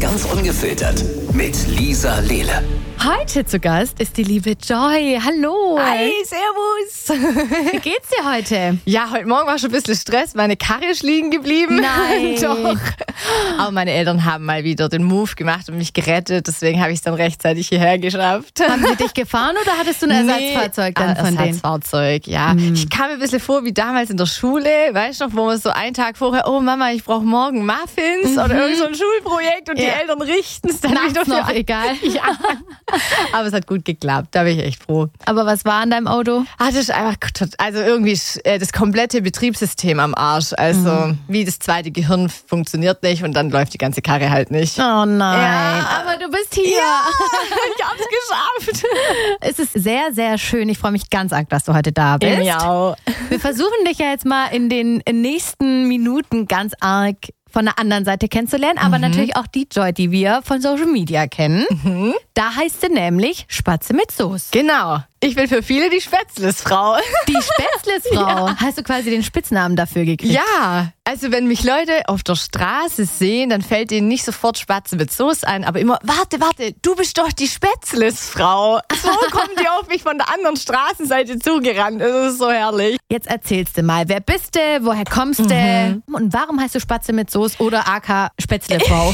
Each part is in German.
Ganz ungefiltert mit Lisa Lele. Heute zu Gast ist die liebe Joy. Hallo. Hi, servus. Wie geht's dir heute? Ja, heute Morgen war schon ein bisschen Stress. Meine Karre ist liegen geblieben. Nein. Doch. Aber meine Eltern haben mal wieder den Move gemacht und mich gerettet. Deswegen habe ich es dann rechtzeitig hierher geschafft. Haben sie dich gefahren oder hattest du ein Ersatzfahrzeug dann von denen? Ersatzfahrzeug, ja. Ich kam mir ein bisschen vor wie damals in der Schule. Weißt du noch, wo man so einen Tag vorher, oh Mama, ich brauche morgen Muffins oder irgend so ein Schulprojekt und die Eltern richten es dann Nachts wieder für noch, egal. Ja. Aber es hat gut geklappt, da bin ich echt froh. Aber was war an deinem Auto? Das ist einfach, also irgendwie das komplette Betriebssystem am Arsch. Also wie das zweite Gehirn funktioniert nicht und dann läuft die ganze Karre halt nicht. Oh nein, Ja. aber du bist hier. Ja, ich hab's geschafft. Es ist sehr, sehr schön. Ich freue mich ganz arg, dass du heute da bist. Ja. Wir versuchen dich ja jetzt mal in den nächsten Minuten ganz arg von der anderen Seite kennenzulernen, aber natürlich auch die Joy, die wir von Social Media kennen. Da heißt sie nämlich Spatze mit Soße. Genau. Ich bin für viele die Spätzlesfrau. Die Spätzlesfrau. Ja. Hast du quasi den Spitznamen dafür gekriegt? Ja, also wenn mich Leute auf der Straße sehen, dann fällt ihnen nicht sofort Spatze mit Soße ein, aber immer, warte, du bist doch die Spätzlesfrau. So kommen die auf mich von der anderen Straßenseite zugerannt. Das ist so herrlich. Jetzt erzählst du mal, wer bist du, woher kommst du und warum heißt du Spatze mit Soße oder aka Spätzlefrau?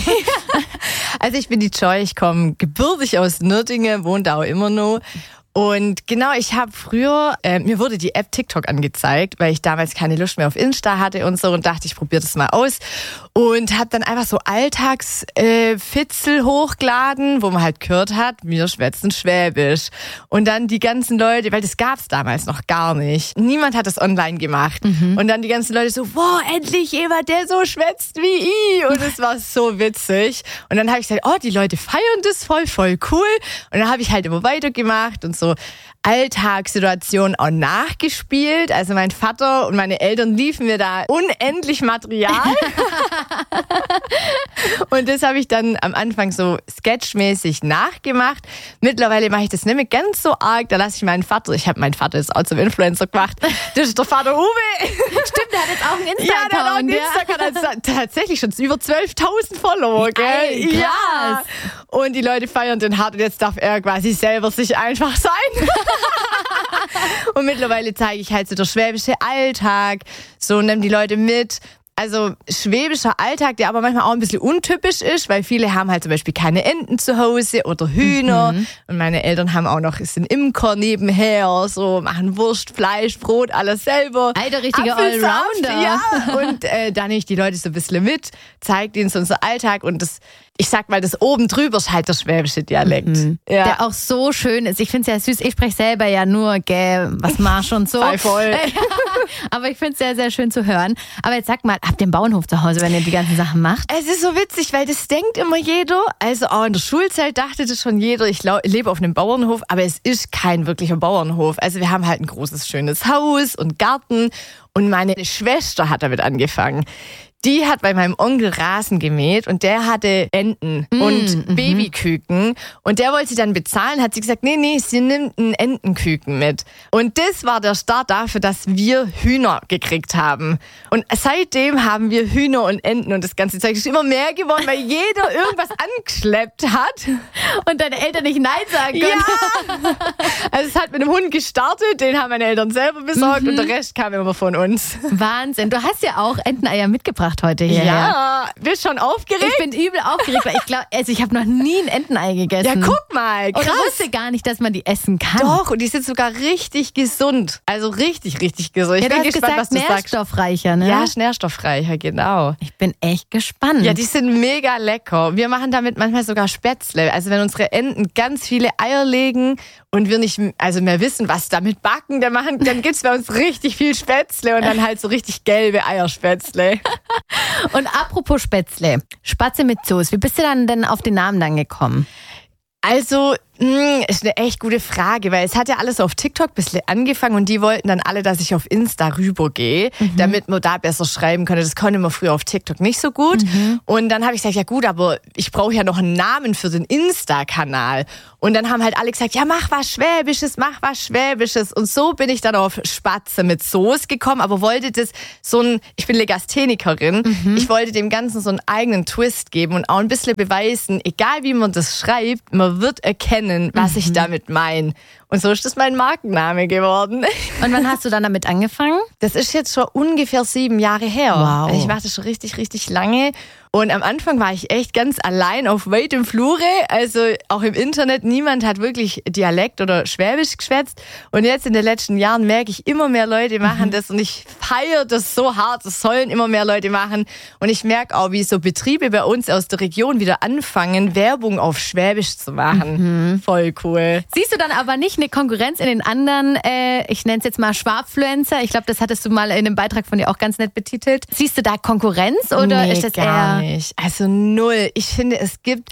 Also ich bin die Joy, ich komme gebürtig aus Nürtingen, wohne da auch immer noch. Und genau, ich habe früher, mir wurde die App TikTok angezeigt, weil ich damals keine Lust mehr auf Insta hatte und so und dachte, ich probiere das mal aus. Und habe dann einfach so Alltagsfitzel hochgeladen, wo man halt gehört hat, wir schwätzen Schwäbisch. Und dann die ganzen Leute, weil das gab's damals noch gar nicht. Niemand hat das online gemacht. Und dann die ganzen Leute so, wow, endlich jemand, der so schwätzt wie ich. Und es war so witzig. Und dann habe ich gesagt, oh, die Leute feiern das voll cool. Und dann habe ich halt immer weitergemacht und so Alltagssituationen auch nachgespielt. Also mein Vater und meine Eltern liefen mir da unendlich Material. Und das habe ich dann am Anfang so sketchmäßig nachgemacht. Mittlerweile mache ich das nicht mehr ganz so arg. Da lasse ich meinen Vater, mein Vater ist auch zum Influencer gemacht. Das ist der Vater Uwe. Stimmt, der hat jetzt auch einen Insta-Account. Ja, der hat auch einen Insta-Account. Hat tatsächlich schon über 12.000 Follower, gell? Ey, krass. Ja. Und die Leute feiern den hart und jetzt darf er quasi selber sich einfach sein. Und mittlerweile zeige ich halt so der schwäbische Alltag, so nehmen die Leute mit. Also schwäbischer Alltag, der aber manchmal auch ein bisschen untypisch ist, weil viele haben halt zum Beispiel keine Enten zu Hause oder Hühner. Und meine Eltern haben auch noch, sind Imker nebenher, so machen Wurst, Fleisch, Brot, alles selber. Alter, richtiger Apfelsaft, Allrounder. Ja, und dann nehme ich die Leute so ein bisschen mit, zeigt ihnen so unser Alltag und das, ich sag mal, das oben drüber ist halt der schwäbische Dialekt. Ja. Der auch so schön ist. Ich finde es ja süß. Ich spreche selber ja nur, was Marsch und so. Sei voll. Aber ich finde es sehr, sehr schön zu hören. Aber jetzt sag mal, habt ihr einen Bauernhof zu Hause, wenn ihr die ganzen Sachen macht? Es ist so witzig, weil das denkt immer jeder. Also auch in der Schulzeit dachte das schon jeder, ich lebe auf einem Bauernhof, aber es ist kein wirklicher Bauernhof. Also wir haben halt ein großes, schönes Haus und Garten und meine Schwester hat damit angefangen. Die hat bei meinem Onkel Rasen gemäht und der hatte Enten und Babyküken und der wollte sie dann bezahlen, hat sie gesagt, nee, sie nimmt einen Entenküken mit. Und das war der Start dafür, dass wir Hühner gekriegt haben. Und seitdem haben wir Hühner und Enten und das ganze Zeug ist immer mehr geworden, weil jeder irgendwas angeschleppt hat. Und deine Eltern nicht Nein sagen können. Ja! Also es hat mit einem Hund gestartet, den haben meine Eltern selber besorgt und der Rest kam immer von uns. Wahnsinn. Du hast ja auch Enteneier mitgebracht heute hierher. Ja, bist schon aufgeregt? Ich bin übel aufgeregt, weil ich glaube, ich habe noch nie ein Entenei gegessen. Ja, guck mal, krass. Und ich wusste gar nicht, dass man die essen kann. Doch, und die sind sogar richtig gesund. Also richtig gesund. Ich Ja, bin du hast gespannt, gesagt, was du sagst. nährstoffreicher, ne? Ja, ist nährstoffreicher, genau. Ich bin echt gespannt. Ja, die sind mega lecker. Wir machen damit manchmal sogar Spätzle. Also wenn unsere Enten ganz viele Eier legen und wir nicht mehr wissen, was damit backen, dann gibt's bei uns richtig viel Spätzle und dann halt so richtig gelbe Eierspätzle. Und apropos Spätzle, Spatze mit Soße, wie bist du denn auf den Namen dann gekommen? Also Ist eine echt gute Frage, weil es hat ja alles auf TikTok ein bisschen angefangen und die wollten dann alle, dass ich auf Insta rübergehe, damit man da besser schreiben konnte. Das konnte man früher auf TikTok nicht so gut. Und dann habe ich gesagt, ja gut, aber ich brauche ja noch einen Namen für den Insta-Kanal. Und dann haben halt alle gesagt, ja mach was Schwäbisches. Und so bin ich dann auf Spatze mit Soße gekommen, aber wollte das ich bin Legasthenikerin, ich wollte dem Ganzen so einen eigenen Twist geben und auch ein bisschen beweisen, egal wie man das schreibt, man wird erkennen, was ich damit meine. Und so ist das mein Markenname geworden. Und wann hast du dann damit angefangen? Das ist jetzt schon ungefähr 7 Jahre her. Wow. Ich mache das schon richtig, richtig lange. Und am Anfang war ich echt ganz allein auf weitem Flure. Also auch im Internet, niemand hat wirklich Dialekt oder Schwäbisch geschwätzt. Und jetzt in den letzten Jahren merke ich, immer mehr Leute machen das. Und ich feiere das so hart. Das sollen immer mehr Leute machen. Und ich merke auch, wie so Betriebe bei uns aus der Region wieder anfangen, Werbung auf Schwäbisch zu machen. Voll cool. Siehst du dann aber nicht eine Konkurrenz in den anderen, ich nenne es jetzt mal Schwabfluencer. Ich glaube, das hattest du mal in einem Beitrag von dir auch ganz nett betitelt. Siehst du da Konkurrenz oder ist das gar eher... nicht. Also 0. Ich finde, es gibt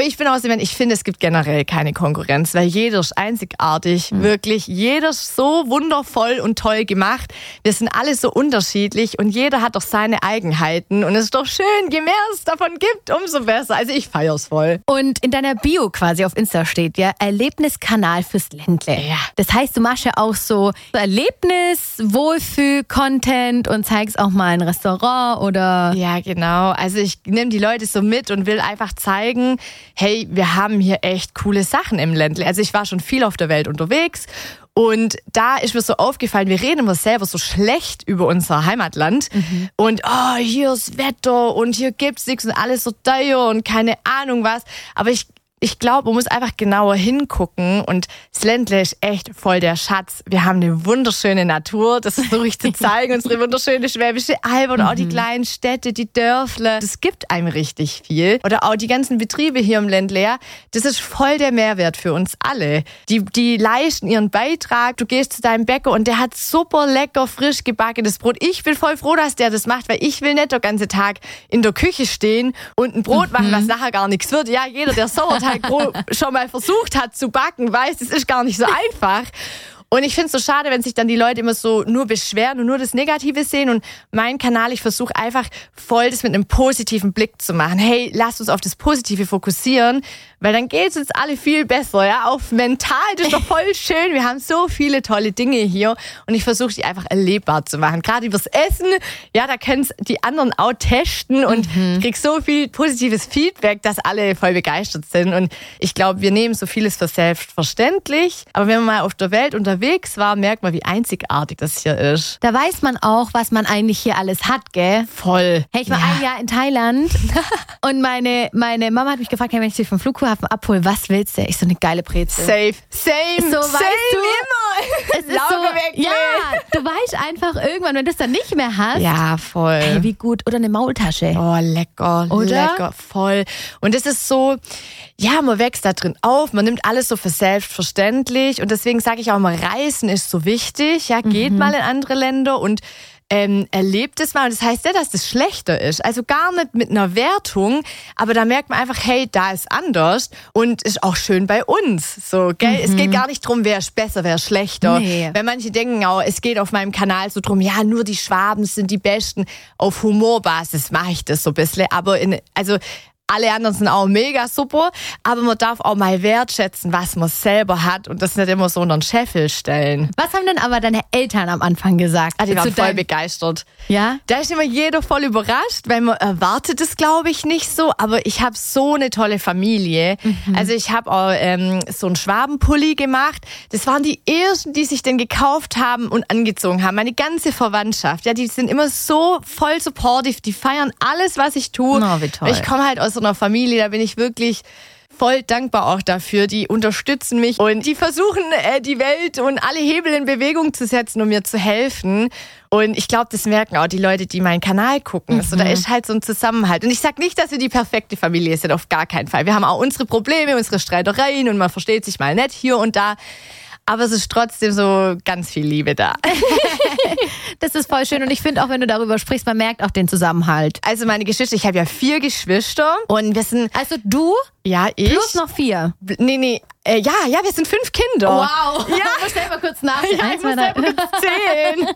generell keine Konkurrenz, weil jeder ist einzigartig. Wirklich, jeder ist so wundervoll und toll gemacht. Wir sind alle so unterschiedlich und jeder hat doch seine Eigenheiten. Und es ist doch schön, je mehr es davon gibt, umso besser. Also ich feier's voll. Und in deiner Bio quasi auf Insta steht ja Erlebniskanal fürs Ländle. Ja. Das heißt, du machst ja auch so Erlebnis, Wohlfühl-Content und zeigst auch mal ein Restaurant oder... Ja, genau. Also ich nehme die Leute so mit und will einfach zeigen, hey, wir haben hier echt coole Sachen im Ländle. Also ich war schon viel auf der Welt unterwegs und da ist mir so aufgefallen, wir reden immer selber so schlecht über unser Heimatland und hier ist Wetter und hier gibt's nichts und alles so teuer und keine Ahnung was. Aber ich glaube, man muss einfach genauer hingucken und das Ländle ist echt voll der Schatz. Wir haben eine wunderschöne Natur, das versuche ich zu zeigen, unsere wunderschöne Schwäbische Alb und auch die kleinen Städte, die Dörfler. Das gibt einem richtig viel. Oder auch die ganzen Betriebe hier im Ländle, ja, das ist voll der Mehrwert für uns alle. Die leisten ihren Beitrag, du gehst zu deinem Bäcker und der hat super lecker, frisch gebackenes Brot. Ich bin voll froh, dass der das macht, weil ich will nicht den ganzen Tag in der Küche stehen und ein Brot machen, was nachher gar nichts wird. Ja, jeder, der Sauerteig schon mal versucht hat zu backen, weiß, es ist gar nicht so einfach. Und ich finde es so schade, wenn sich dann die Leute immer so nur beschweren und nur das Negative sehen. Und mein Kanal, ich versuche einfach voll das mit einem positiven Blick zu machen. Hey, lasst uns auf das Positive fokussieren, weil dann geht es uns alle viel besser. Ja, auch mental, das ist doch voll schön. Wir haben so viele tolle Dinge hier und ich versuche die einfach erlebbar zu machen. Gerade übers Essen, ja, da können es die anderen auch testen und ich kriege so viel positives Feedback, dass alle voll begeistert sind. Und ich glaube, wir nehmen so vieles für selbstverständlich. Aber wenn man mal auf der Welt unterwegs war, merkt man, wie einzigartig das hier ist. Da weiß man auch, was man eigentlich hier alles hat, gell? Voll. Hey, ich war ein Jahr in Thailand und meine Mama hat mich gefragt, hey, wenn ich dich vom Flughafen abhole, was willst du? Ich so eine geile Brezel. Same. So, weißt du, immer. Es ist so, ja, du weißt einfach irgendwann, wenn du das dann nicht mehr hast. Ja, voll. Ey, wie gut. Oder eine Maultasche. Oh, lecker, oder? Lecker, voll. Und es ist so, ja, man wächst da drin auf, man nimmt alles so für selbstverständlich und deswegen sage ich auch mal, Reisen ist so wichtig, ja, geht mal in andere Länder und erlebt es mal. Und das heißt ja, dass das schlechter ist. Also gar nicht mit einer Wertung, aber da merkt man einfach, hey, da ist anders und ist auch schön bei uns. So, gell? Es geht gar nicht drum, wer ist besser, wer ist schlechter. Nee. Weil manche denken auch, es geht auf meinem Kanal so drum, ja, nur die Schwaben sind die Besten. Auf Humorbasis mache ich das so ein bisschen. Aber alle anderen sind auch mega super, aber man darf auch mal wertschätzen, was man selber hat und das nicht immer so unter den Scheffel stellen. Was haben denn aber deine Eltern am Anfang gesagt? Die waren voll begeistert. Ja? Da ist immer jeder voll überrascht, weil man erwartet es, glaube ich, nicht so, aber ich habe so eine tolle Familie. Also ich habe auch so einen Schwabenpulli gemacht. Das waren die ersten, die sich den gekauft haben und angezogen haben. Meine ganze Verwandtschaft, ja, die sind immer so voll supportive, die feiern alles, was ich tue. Oh, wie toll. Ich komme halt aus so einer Familie, da bin ich wirklich voll dankbar auch dafür. Die unterstützen mich und die versuchen, die Welt und alle Hebel in Bewegung zu setzen, um mir zu helfen. Und ich glaube, das merken auch die Leute, die meinen Kanal gucken. Also da ist halt so ein Zusammenhalt. Und ich sage nicht, dass wir die perfekte Familie sind, auf gar keinen Fall. Wir haben auch unsere Probleme, unsere Streitereien und man versteht sich mal nicht hier und da. Aber es ist trotzdem so ganz viel Liebe da. Das ist voll schön und ich finde auch, wenn du darüber sprichst, man merkt auch den Zusammenhalt. Also meine Geschwister, ich habe ja 4 Geschwister und wir sind... Also du? Ja, ich. Plus noch 4? Nee, Ja, wir sind 5 Kinder. Wow. Ja, ich muss selber kurz nachdenken. Ja, ich muss selber kurz zählen.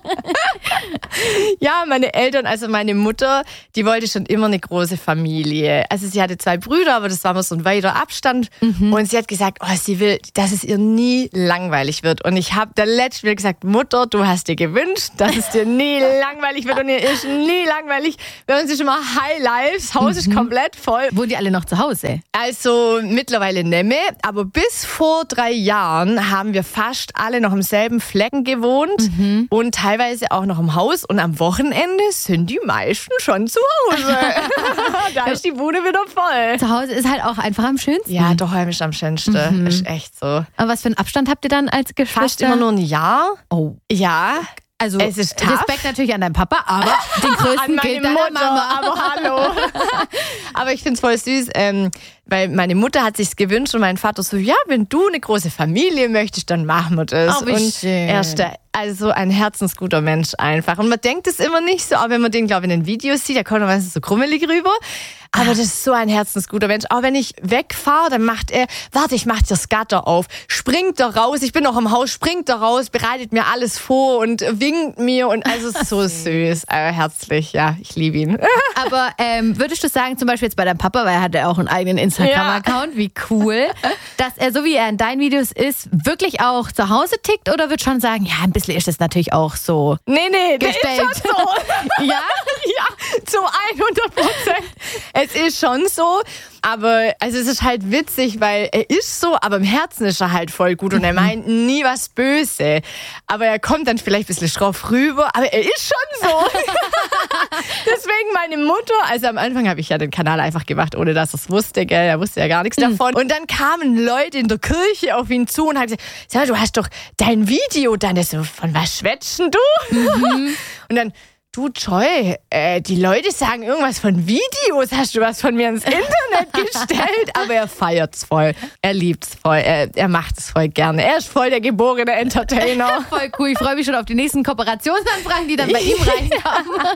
Ja, meine Eltern, also meine Mutter, die wollte schon immer eine große Familie. Also sie hatte 2 Brüder, aber das war immer so ein weiter Abstand. Und sie hat gesagt, sie will, dass es ihr nie langweilig wird. Und ich habe der letzte Mal gesagt, Mutter, du hast dir gewünscht, dass es dir nie langweilig wird. Und ihr ist nie langweilig. Bei uns ist immer High Life, das Haus ist komplett voll. Wohnen die alle noch zu Hause? Also mittlerweile nemme, aber bis vor 3 Jahren haben wir fast alle noch im selben Flecken gewohnt und teilweise auch noch im Haus. Und am Wochenende sind die meisten schon zu Hause. Da ist die Bude wieder voll. Zu Hause ist halt auch einfach am schönsten. Ja, daheim ist am schönsten. Ist echt so. Aber was für einen Abstand habt ihr dann als Geschwister? Fast immer nur ein Jahr. Oh. Ja. Also es ist tough. Respekt natürlich an deinen Papa, aber den größten an gilt meine deiner Mutter, Mama. aber hallo. Aber ich finde es voll süß, weil meine Mutter hat sich's gewünscht und mein Vater so, ja, wenn du eine große Familie möchtest, dann machen wir das. Oh, wie schön. Er ist also ein herzensguter Mensch einfach. Und man denkt es immer nicht so, aber wenn man den, glaube ich, in den Videos sieht, da kommt er meistens so krummelig rüber. Aber das ist so ein herzensguter Mensch. Auch wenn ich wegfahre, dann macht er, warte, ich mach dir das Gatter auf, springt da raus, ich bin noch im Haus, springt da raus, bereitet mir alles vor und winkt mir und also so süß, herzlich, ja, ich liebe ihn. Aber würdest du sagen, zum Beispiel jetzt bei deinem Papa, weil er hat ja auch einen eigenen Instagram-Account, wie cool, dass er, so wie er in deinen Videos ist, wirklich auch zu Hause tickt oder wird schon sagen, ja, ein bisschen ist das natürlich auch so Nee, gestellt. das ist schon so. Ja? Ja, zu 100%. Es ist schon so, aber also es ist halt witzig, weil er ist so, aber im Herzen ist er halt voll gut und er meint nie was Böse. Aber er kommt dann vielleicht ein bisschen schroff rüber, aber er ist schon so. Deswegen meine Mutter, also am Anfang habe ich ja den Kanal einfach gemacht, ohne dass er es wusste, gell, er wusste ja gar nichts davon. Und dann kamen Leute in der Kirche auf ihn zu und haben gesagt, sag mal, du hast doch dein Video, dann ist so, von was schwätzen du? Und dann, du Joy, die Leute sagen irgendwas von Videos, hast du was von mir ins Internet gestellt? Aber er feiert's voll, er liebt's voll, er macht es voll gerne. Er ist voll der geborene Entertainer. Voll cool, ich freue mich schon auf die nächsten Kooperationsanfragen, die dann bei ihm reinkommen.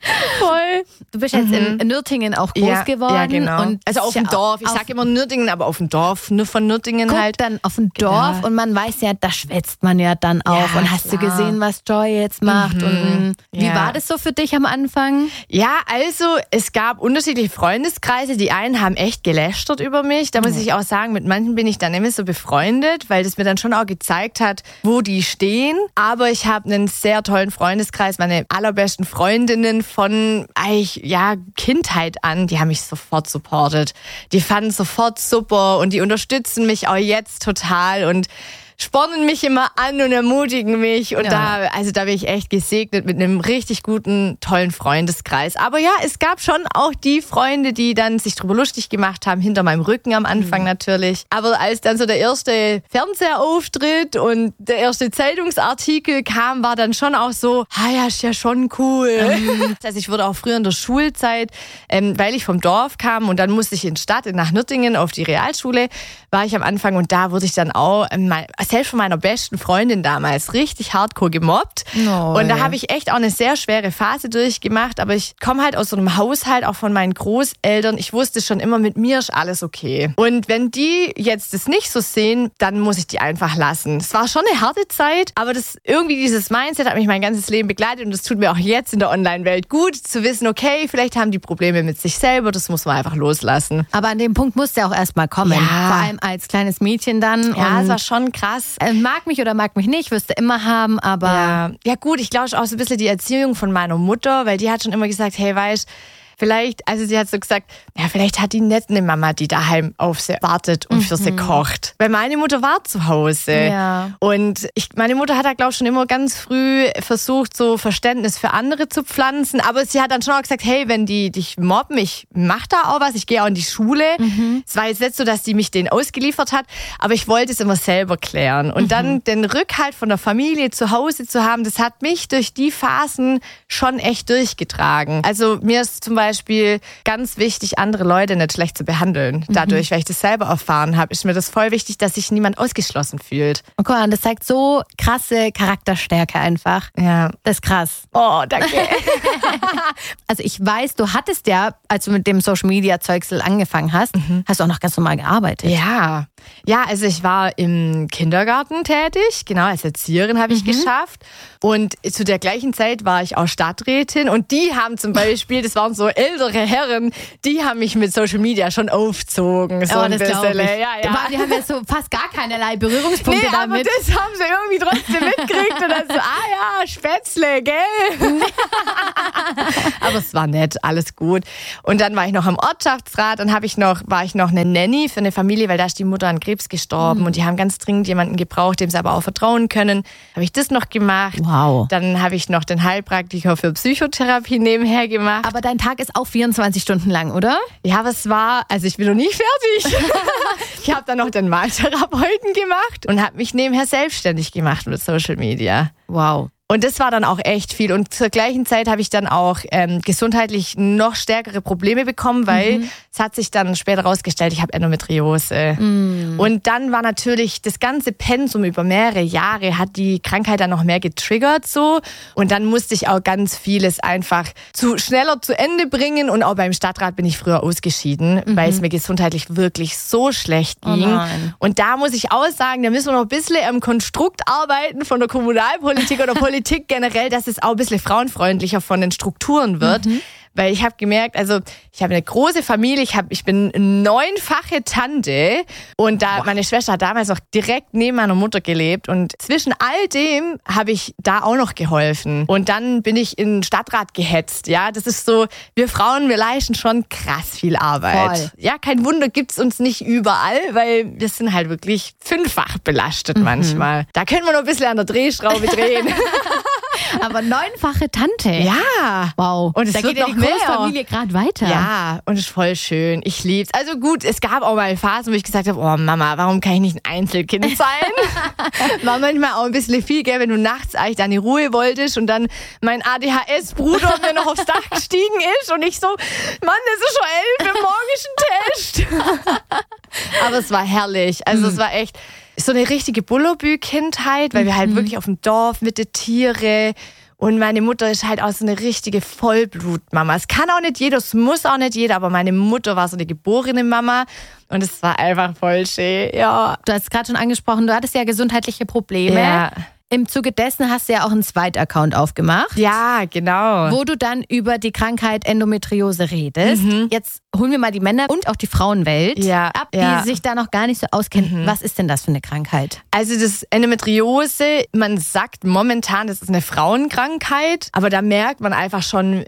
Voll. Du bist jetzt in Nürtingen auch groß geworden. Ja, genau. Und also auf dem Dorf, ich sag immer Nürtingen, aber auf dem Dorf, nur von Nürtingen guck halt. Dann auf dem Dorf und man weiß ja, da schwätzt man ja dann auch. Ja, und hast du klar. gesehen, was Joy jetzt macht? Und wie Ja. war das so für dich am Anfang? Ja, also es gab unterschiedliche Freundeskreise. Die einen haben echt gelästert über mich. Da muss ich auch sagen, mit manchen bin ich dann immer so befreundet, weil das mir dann schon auch gezeigt hat, wo die stehen. Aber ich habe einen sehr tollen Freundeskreis. Meine allerbesten Freundinnen von eigentlich, Kindheit an, die haben mich sofort supportet. Die fanden es sofort super und die unterstützen mich auch jetzt total und spornen mich immer an und ermutigen mich. Und da bin ich echt gesegnet mit einem richtig guten, tollen Freundeskreis. Aber ja, es gab schon auch die Freunde, die dann sich drüber lustig gemacht haben, hinter meinem Rücken am Anfang natürlich. Aber als dann so der erste Fernsehauftritt und der erste Zeitungsartikel kam, war dann schon auch so, ja, ist ja schon cool. Also ich wurde auch früher in der Schulzeit, weil ich vom Dorf kam und dann musste ich in die Stadt, nach Nürtingen auf die Realschule, war ich am Anfang und da wurde ich dann auch selbst von meiner besten Freundin damals richtig hardcore gemobbt. Und da habe ich echt auch eine sehr schwere Phase durchgemacht. Aber ich komme halt aus so einem Haushalt, auch von meinen Großeltern. Ich wusste schon immer, mit mir ist alles okay. Und wenn die jetzt das nicht so sehen, dann muss ich die einfach lassen. Es war schon eine harte Zeit, aber dieses Mindset hat mich mein ganzes Leben begleitet. Und das tut mir auch jetzt in der Online-Welt gut, zu wissen, okay, vielleicht haben die Probleme mit sich selber. Das muss man einfach loslassen. Aber an dem Punkt musste ja auch erstmal kommen. Ja. Vor allem als kleines Mädchen dann. Ja, und es war schon krass. mag mich oder mag mich nicht, wirst du immer haben, aber... Ja gut, ich glaube auch so ein bisschen die Erziehung von meiner Mutter, weil die hat schon immer gesagt, hey, weißt, vielleicht, also sie hat so gesagt, ja, vielleicht hat die nicht eine Mama, die daheim auf sie wartet und für sie kocht. Weil meine Mutter war zu Hause. Ja. Und meine Mutter hat da, glaube ich, schon immer ganz früh versucht, so Verständnis für andere zu pflanzen. Aber sie hat dann schon auch gesagt, hey, wenn die dich mobben, ich mach da auch was, ich gehe auch in die Schule. Es war jetzt nicht so, dass die mich denen ausgeliefert hat, aber ich wollte es immer selber klären. Und dann den Rückhalt von der Familie zu Hause zu haben, das hat mich durch die Phasen schon echt durchgetragen. Also mir ist zum Beispiel Beispiel ganz wichtig, andere Leute nicht schlecht zu behandeln. Dadurch, weil ich das selber erfahren habe, ist mir das voll wichtig, dass sich niemand ausgeschlossen fühlt. Und guck mal, das zeigt so krasse Charakterstärke einfach. Ja. Das ist krass. Oh, danke. Also ich weiß, du hattest ja, als du mit dem Social-Media-Zeugsel angefangen hast, hast du auch noch ganz normal gearbeitet. Ja, also ich war im Kindergarten tätig, genau, als Erzieherin habe ich geschafft. Und zu der gleichen Zeit war ich auch Stadträtin und die haben zum Beispiel, das waren so ältere Herren, die haben mich mit Social Media schon aufgezogen. So das glaube ich. Ja. Die haben ja so fast gar keinerlei Berührungspunkte Nee, aber damit. das haben sie irgendwie trotzdem mitgekriegt und dann so, Spätzle, gell? Aber es war nett, alles gut. Und dann war ich noch am Ortschaftsrat, dann war ich noch eine Nanny für eine Familie, weil da ist die Mutter an Krebs gestorben und die haben ganz dringend jemanden gebraucht, dem sie aber auch vertrauen können. Habe ich das noch gemacht. Wow. Dann habe ich noch den Heilpraktiker für Psychotherapie nebenher gemacht. Aber dein Tag ist auch 24 Stunden lang, oder? Ja, aber ich bin noch nie fertig. Ich habe dann noch den Maltherapeuten gemacht und habe mich nebenher selbstständig gemacht mit Social Media. Wow. Und das war dann auch echt viel. Und zur gleichen Zeit habe ich dann auch gesundheitlich noch stärkere Probleme bekommen, weil es hat sich dann später rausgestellt, ich habe Endometriose. Und dann war natürlich das ganze Pensum über mehrere Jahre, hat die Krankheit dann noch mehr getriggert so. Und dann musste ich auch ganz vieles einfach schneller zu Ende bringen. Und auch beim Stadtrat bin ich früher ausgeschieden, weil es mir gesundheitlich wirklich so schlecht ging. Oh nein. Und da muss ich auch sagen, da müssen wir noch ein bisschen am Konstrukt arbeiten von der Kommunalpolitik oder Politik generell, dass es auch ein bisschen frauenfreundlicher von den Strukturen wird. Weil ich habe gemerkt, also ich habe eine große Familie, ich bin 9-fache Tante und meine Schwester hat damals noch direkt neben meiner Mutter gelebt und zwischen all dem habe ich da auch noch geholfen. Und dann bin ich in den Stadtrat gehetzt. Ja, das ist so, wir Frauen, wir leisten schon krass viel Arbeit. Voll. Ja, kein Wunder gibt's uns nicht überall, weil wir sind halt wirklich 5-fach belastet manchmal. Da können wir noch ein bisschen an der Drehschraube drehen. Aber 9-fache Tante. Ja. Wow. Und es da wird geht ja noch die mehr. Großfamilie gerade weiter. Ja, und es ist voll schön. Ich lieb's. Also gut, es gab auch mal Phasen, wo ich gesagt habe, oh Mama, warum kann ich nicht ein Einzelkind sein? War manchmal auch ein bisschen viel, gell, wenn du nachts eigentlich deine Ruhe wolltest und dann mein ADHS-Bruder mir noch aufs Dach gestiegen ist und ich so, Mann, es ist schon 11 im morgendlichen Test. Aber es war herrlich. Also es war echt so eine richtige Bullabü-Kindheit, weil wir halt wirklich auf dem Dorf mit den Tieren und meine Mutter ist halt auch so eine richtige Vollblutmama. Es kann auch nicht jeder, es muss auch nicht jeder, aber meine Mutter war so eine geborene Mama und es war einfach voll schön, ja. Du hast gerade schon angesprochen, du hattest ja gesundheitliche Probleme. Ja. Im Zuge dessen hast du ja auch einen Zweitaccount aufgemacht. Ja, genau. Wo du dann über die Krankheit Endometriose redest. Jetzt holen wir mal die Männer- und auch die Frauenwelt ab, die sich da noch gar nicht so auskennen. Was ist denn das für eine Krankheit? Also das Endometriose, man sagt momentan, das ist eine Frauenkrankheit, aber da merkt man einfach schon,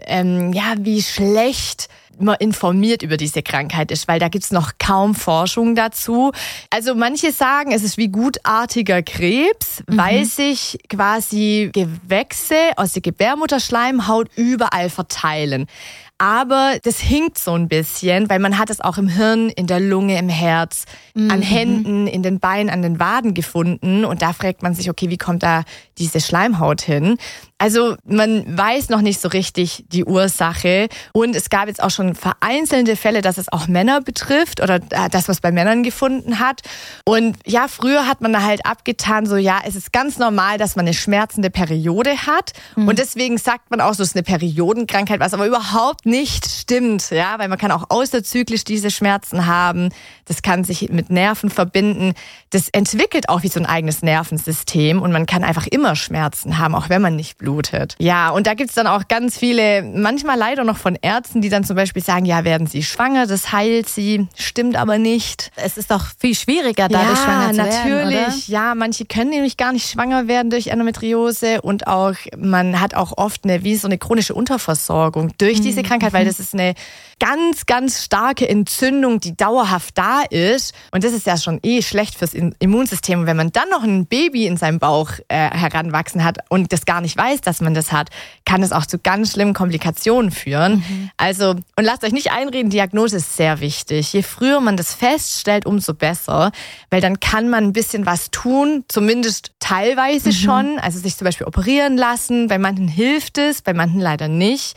wie schlecht man informiert über diese Krankheit ist, weil da gibt's noch kaum Forschung dazu. Also manche sagen, es ist wie gutartiger Krebs, weil sich quasi Gewächse aus der Gebärmutterschleimhaut überall verteilen. Aber das hinkt so ein bisschen, weil man hat es auch im Hirn, in der Lunge, im Herz, an Händen, in den Beinen, an den Waden gefunden. Und da fragt man sich, okay, wie kommt da diese Schleimhaut hin? Also man weiß noch nicht so richtig die Ursache. Und es gab jetzt auch schon vereinzelte Fälle, dass es auch Männer betrifft oder das, was bei Männern gefunden hat. Und ja, früher hat man da halt abgetan, so ja, es ist ganz normal, dass man eine schmerzende Periode hat. Und deswegen sagt man auch, so ist eine Periodenkrankheit, was aber überhaupt nicht stimmt, ja, weil man kann auch außerzyklisch diese Schmerzen haben. Das kann sich mit Nerven verbinden. Das entwickelt auch wie so ein eigenes Nervensystem und man kann einfach immer Schmerzen haben, auch wenn man nicht blutet. Ja, und da gibt's dann auch ganz viele, manchmal leider noch von Ärzten, die dann zum Beispiel sagen, ja, werden Sie schwanger, das heilt Sie, stimmt aber nicht. Es ist doch viel schwieriger, dadurch schwanger zu werden, natürlich. oder? Ja, manche können nämlich gar nicht schwanger werden durch Endometriose und auch man hat auch oft wie so eine chronische Unterversorgung durch diese Krankheit, weil das ist eine ganz, ganz starke Entzündung, die dauerhaft da ist. Und das ist ja schon schlecht fürs Immunsystem. Und wenn man dann noch ein Baby in seinem Bauch heranwachsen hat und das gar nicht weiß, dass man das hat, kann es auch zu ganz schlimmen Komplikationen führen. Also, und lasst euch nicht einreden, Diagnose ist sehr wichtig. Je früher man das feststellt, umso besser. Weil dann kann man ein bisschen was tun, zumindest teilweise schon. Also sich zum Beispiel operieren lassen. Bei manchen hilft es, bei manchen leider nicht.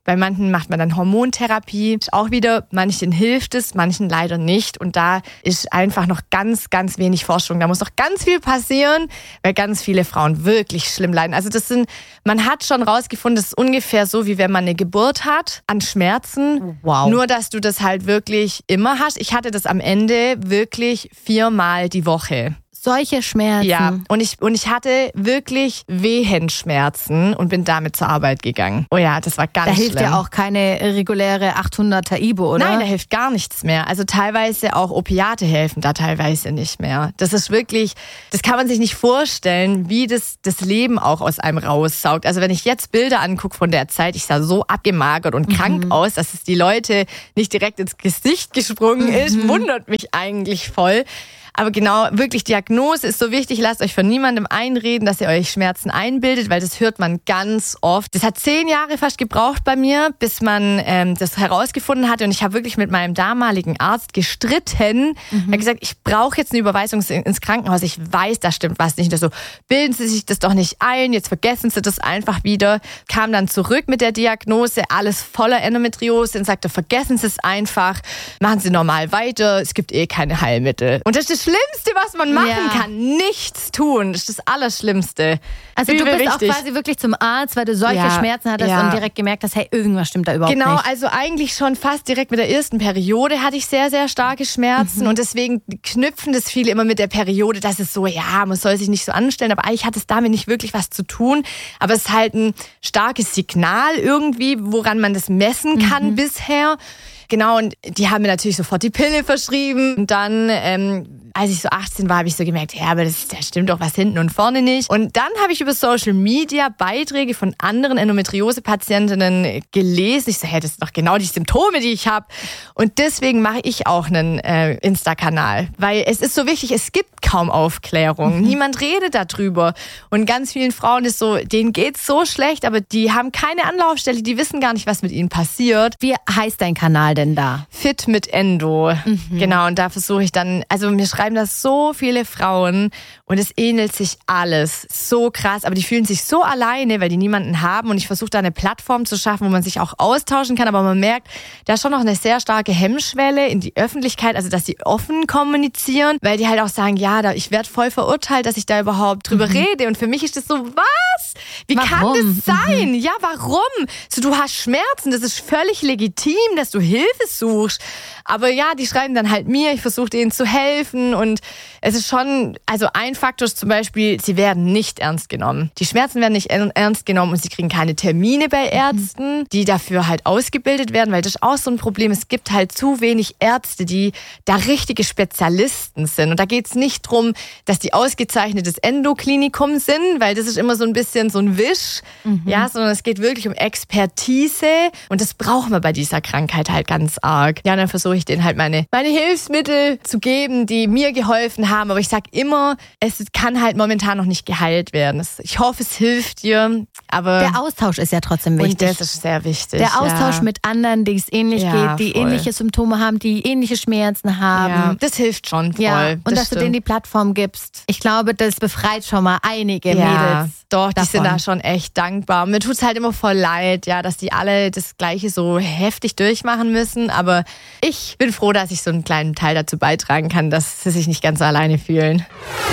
Bei manchen macht man dann Hormontherapie. Auch wieder, manchen hilft es, manchen leider nicht. Und da ist einfach noch ganz, ganz wenig Forschung. Da muss noch ganz viel passieren, weil ganz viele Frauen wirklich schlimm leiden. Also man hat schon rausgefunden, das ist ungefähr so, wie wenn man eine Geburt hat an Schmerzen. Wow. Nur, dass du das halt wirklich immer hast. Ich hatte das am Ende wirklich 4-mal die Woche. Solche Schmerzen. Ja, und ich hatte wirklich Wehenschmerzen und bin damit zur Arbeit gegangen. Oh ja, das war ganz schlimm. Da hilft ja auch keine reguläre 800er Ibo, oder? Nein, da hilft gar nichts mehr. Also teilweise auch Opiate helfen da teilweise nicht mehr. Das ist wirklich, das kann man sich nicht vorstellen, wie das Leben auch aus einem raussaugt. Also wenn ich jetzt Bilder angucke von der Zeit, ich sah so abgemagert und krank aus, dass es die Leute nicht direkt ins Gesicht gesprungen ist, wundert mich eigentlich voll. Aber genau, wirklich Diagnose ist so wichtig. Lasst euch von niemandem einreden, dass ihr euch Schmerzen einbildet, weil das hört man ganz oft. Das hat 10 Jahre fast gebraucht bei mir, bis man das herausgefunden hatte. Und ich habe wirklich mit meinem damaligen Arzt gestritten. Er hat gesagt, ich brauche jetzt eine Überweisung ins Krankenhaus. Ich weiß, da stimmt was nicht. Und so, bilden Sie sich das doch nicht ein, jetzt vergessen Sie das einfach wieder. Kam dann zurück mit der Diagnose, alles voller Endometriose und sagte, vergessen Sie es einfach, machen Sie normal weiter, es gibt eh keine Heilmittel. Und das ist das Schlimmste, was man machen kann. Nichts tun. Das ist das Allerschlimmste. Also du bist auch quasi wirklich zum Arzt, weil du solche Schmerzen hattest und direkt gemerkt hast, hey, irgendwas stimmt da überhaupt nicht. Genau, also eigentlich schon fast direkt mit der ersten Periode hatte ich sehr, sehr starke Schmerzen und deswegen knüpfen das viele immer mit der Periode, dass es so, ja, man soll sich nicht so anstellen, aber eigentlich hat es damit nicht wirklich was zu tun, aber es ist halt ein starkes Signal irgendwie, woran man das messen kann bisher. Genau, und die haben mir natürlich sofort die Pille verschrieben. Und dann, als ich so 18 war, habe ich so gemerkt, ja, aber da stimmt doch was hinten und vorne nicht. Und dann habe ich über Social Media Beiträge von anderen Endometriose-Patientinnen gelesen. Ich so, hey, das sind doch genau die Symptome, die ich habe. Und deswegen mache ich auch einen Insta-Kanal. Weil es ist so wichtig, es gibt kaum Aufklärung. Niemand redet darüber. Und ganz vielen Frauen ist so, denen geht's so schlecht, aber die haben keine Anlaufstelle, die wissen gar nicht, was mit ihnen passiert. Wie heißt dein Kanal denn da? Fit mit Endo. Genau, und da versuche ich dann, also mir schreiben das so viele Frauen und es ähnelt sich alles. So krass, aber die fühlen sich so alleine, weil die niemanden haben und ich versuche da eine Plattform zu schaffen, wo man sich auch austauschen kann, aber man merkt, da ist schon noch eine sehr starke Hemmschwelle in die Öffentlichkeit, also dass sie offen kommunizieren, weil die halt auch sagen, ja, ich werde voll verurteilt, dass ich da überhaupt drüber rede und für mich ist das so, was? Wie kann das sein? Ja, warum? So, du hast Schmerzen, das ist völlig legitim, dass du Hilfe suchst. Aber ja, die schreiben dann halt mir, ich versuche denen zu helfen und es ist schon, also ein Faktor ist zum Beispiel, sie werden nicht ernst genommen. Die Schmerzen werden nicht ernst genommen und sie kriegen keine Termine bei Ärzten, die dafür halt ausgebildet werden, weil das ist auch so ein Problem. Es gibt halt zu wenig Ärzte, die da richtige Spezialisten sind. Und da geht es nicht drum, dass die ausgezeichnetes Endoklinikum sind, weil das ist immer so ein bisschen so ein Wisch, ja, sondern es geht wirklich um Expertise und das brauchen wir bei dieser Krankheit halt ganz arg. Ja, und dann versuche ich denen halt meine Hilfsmittel zu geben, die mir geholfen haben. Aber ich sag immer, es kann halt momentan noch nicht geheilt werden. Ich hoffe, es hilft dir. Aber der Austausch ist ja trotzdem wichtig. Und das ist sehr wichtig. Der Austausch mit anderen, denen es ähnlich geht, die voll. ähnliche Symptome haben, die ähnliche Schmerzen haben. Ja, das hilft schon voll. Ja, und dass du denen die Plattform gibst. Ich glaube, das befreit schon mal einige Mädels. Doch, die sind davon. da schon echt dankbar. Mir tut's halt immer voll leid, ja, dass die alle das Gleiche so heftig durchmachen müssen. Aber ich bin froh, dass ich so einen kleinen Teil dazu beitragen kann, dass sie sich nicht ganz so alleine fühlen.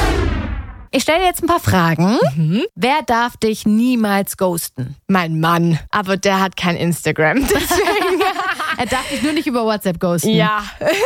Ich stelle dir jetzt ein paar Fragen. Wer darf dich niemals ghosten? Mein Mann. Aber der hat kein Instagram, deswegen. Er darf dich nur nicht über WhatsApp ghosten. Ja.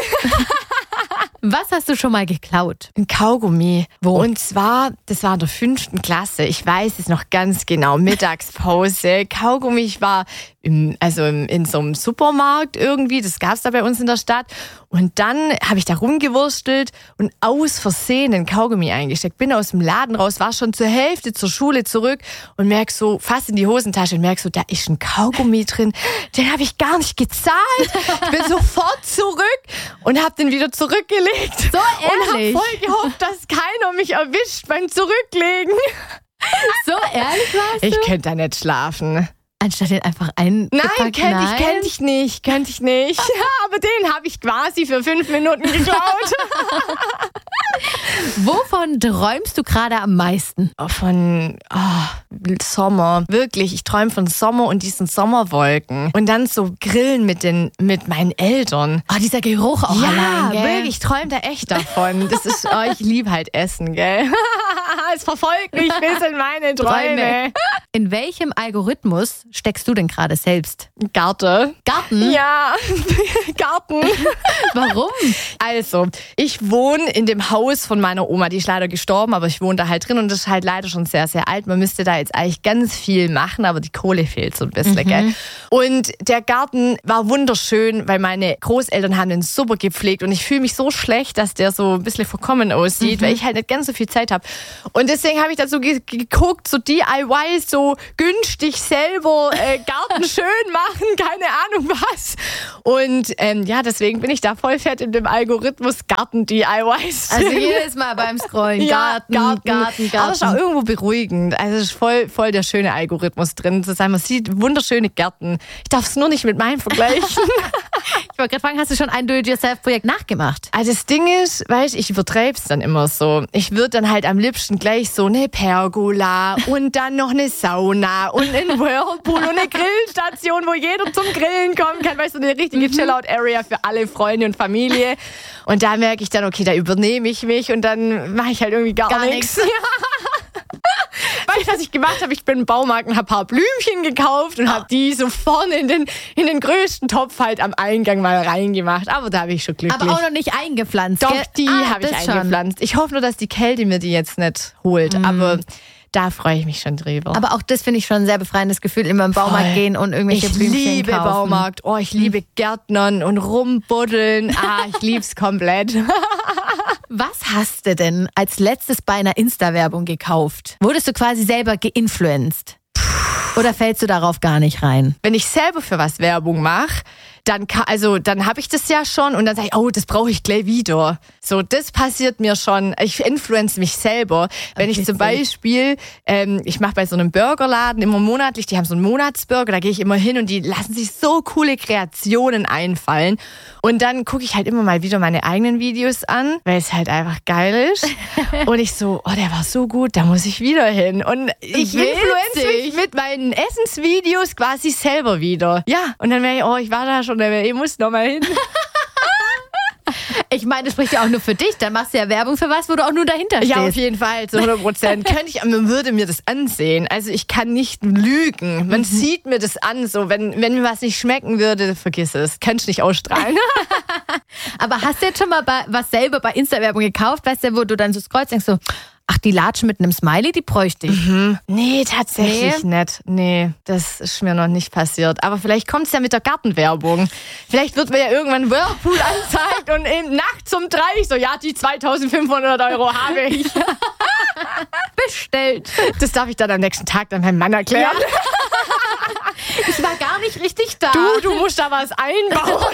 Was hast du schon mal geklaut? Ein Kaugummi. Wo? Und zwar, das war in der 5. Klasse. Ich weiß es noch ganz genau. Mittagspause. Kaugummi. Ich war in so einem Supermarkt irgendwie. Das gab's da bei uns in der Stadt. Und dann habe ich da rumgewurstelt und aus Versehen ein Kaugummi eingesteckt. Bin aus dem Laden raus, war schon zur Hälfte zur Schule zurück und merk so, fast in die Hosentasche und merk so, da ist ein Kaugummi drin. Den habe ich gar nicht gezahlt. Ich bin sofort zurück und habe den wieder zurückgelegt. So ehrlich? Und habe voll gehofft, dass keiner mich erwischt beim Zurücklegen. So ehrlich warst du? Ich könnte da nicht schlafen. Anstatt den einfach eingepackt? Nein, könnte ich nicht. Ja, aber den habe ich quasi für 5 Minuten geklaut. Wovon träumst du gerade am meisten? Von Sommer. Wirklich, ich träume von Sommer und diesen Sommerwolken. Und dann so Grillen mit meinen Eltern. Oh, dieser Geruch auch allein, gell? Wirklich, ich träume da echt davon. Das ist, ich liebe halt Essen, gell? Es verfolgt mich bis in meine Träume. In welchem Algorithmus steckst du denn gerade selbst? Garten? Ja, Garten. Warum? Also, ich wohne in dem Haus von meiner Oma, die ist leider gestorben, aber ich wohne da halt drin und das ist halt leider schon sehr, sehr alt. Man müsste da jetzt eigentlich ganz viel machen, aber die Kohle fehlt so ein bisschen, gell? Und der Garten war wunderschön, weil meine Großeltern haben den super gepflegt und ich fühle mich so schlecht, dass der so ein bisschen verkommen aussieht, weil ich halt nicht ganz so viel Zeit habe. Und deswegen habe ich dazu geguckt, so DIY, so günstig selber Garten schön machen, keine Ahnung was. Und deswegen bin ich da voll fett in dem Algorithmus Garten-DIYs. Also jedes Mal beim Scrollen, Garten. Aber es ist auch irgendwo beruhigend. Also es ist voll der schöne Algorithmus drin. Zu sein, man sieht wunderschöne Gärten. Ich darf es nur nicht mit meinen vergleichen. Ich wollte gerade fragen, hast du schon ein Do-it-yourself-Projekt nachgemacht? Also das Ding ist, weißt, ich übertreibe es dann immer so. Ich würde dann halt am liebsten gleich so eine Pergola und dann noch eine Sauna und einen Whirlpool und eine Grillstation, wo jeder zum Grillen kommen kann. Weißt du, so eine richtige Chill-Out-Area für alle Freunde und Familie. Und da merke ich dann, okay, da übernehme ich mich und dann mache ich halt irgendwie gar nichts. Weißt du, was ich gemacht habe? Ich bin im Baumarkt und habe ein paar Blümchen gekauft und habe die so vorne in den größten Topf halt am Eingang mal reingemacht. Aber da habe ich schon glücklich. Aber auch noch nicht eingepflanzt, Doch, gell? die habe ich eingepflanzt. Ich hoffe nur, dass die Kälte mir die jetzt nicht holt. Aber da freue ich mich schon drüber. Aber auch das finde ich schon ein sehr befreiendes Gefühl, immer im Baumarkt gehen und irgendwelche Blümchen kaufen. Ich liebe Baumarkt. Oh, ich liebe Gärtnern und rumbuddeln. Ich lieb's komplett. Was hast du denn als letztes bei einer Insta-Werbung gekauft? Wurdest du quasi selber geinfluenced? Oder fällst du darauf gar nicht rein? Wenn ich selber für was Werbung mache, dann habe ich das ja schon und dann sage ich, oh, das brauche ich gleich wieder. So, das passiert mir schon. Ich influence mich selber. Wenn ich zum Beispiel, ich mache bei so einem Burgerladen immer monatlich, die haben so einen Monatsburger, da gehe ich immer hin und die lassen sich so coole Kreationen einfallen. Und dann gucke ich halt immer mal wieder meine eigenen Videos an, weil es halt einfach geil ist. Und ich so, oh, der war so gut, da muss ich wieder hin. Und ich influence mich mit meinen Essensvideos quasi selber wieder. Ja, und dann wäre ich, oh, ich war da schon, ich muss noch mal hin. Ich meine, das spricht ja auch nur für dich. Dann machst du ja Werbung für was, wo du auch nur dahinter stehst. Ja, auf jeden Fall, zu 100%. Man würde mir das ansehen. Also ich kann nicht lügen. Man sieht mir das an. So, wenn mir was nicht schmecken würde, vergiss es. Kannst nicht ausstrahlen. Aber hast du jetzt schon mal was selber bei Insta-Werbung gekauft, weißt du, wo du dann so scrollst, denkst so, ach, die Latschen mit einem Smiley, die bräuchte ich. Nee, tatsächlich nicht. Nee, das ist mir noch nicht passiert. Aber vielleicht kommt es ja mit der Gartenwerbung. Vielleicht wird mir ja irgendwann Whirlpool angezeigt und eben nachts um 3 so, ja, die 2.500 € habe ich. Bestellt. Das darf ich dann am nächsten Tag dann meinem Mann erklären. Ja. Ich war gar nicht richtig da. Du musst da was einbauen.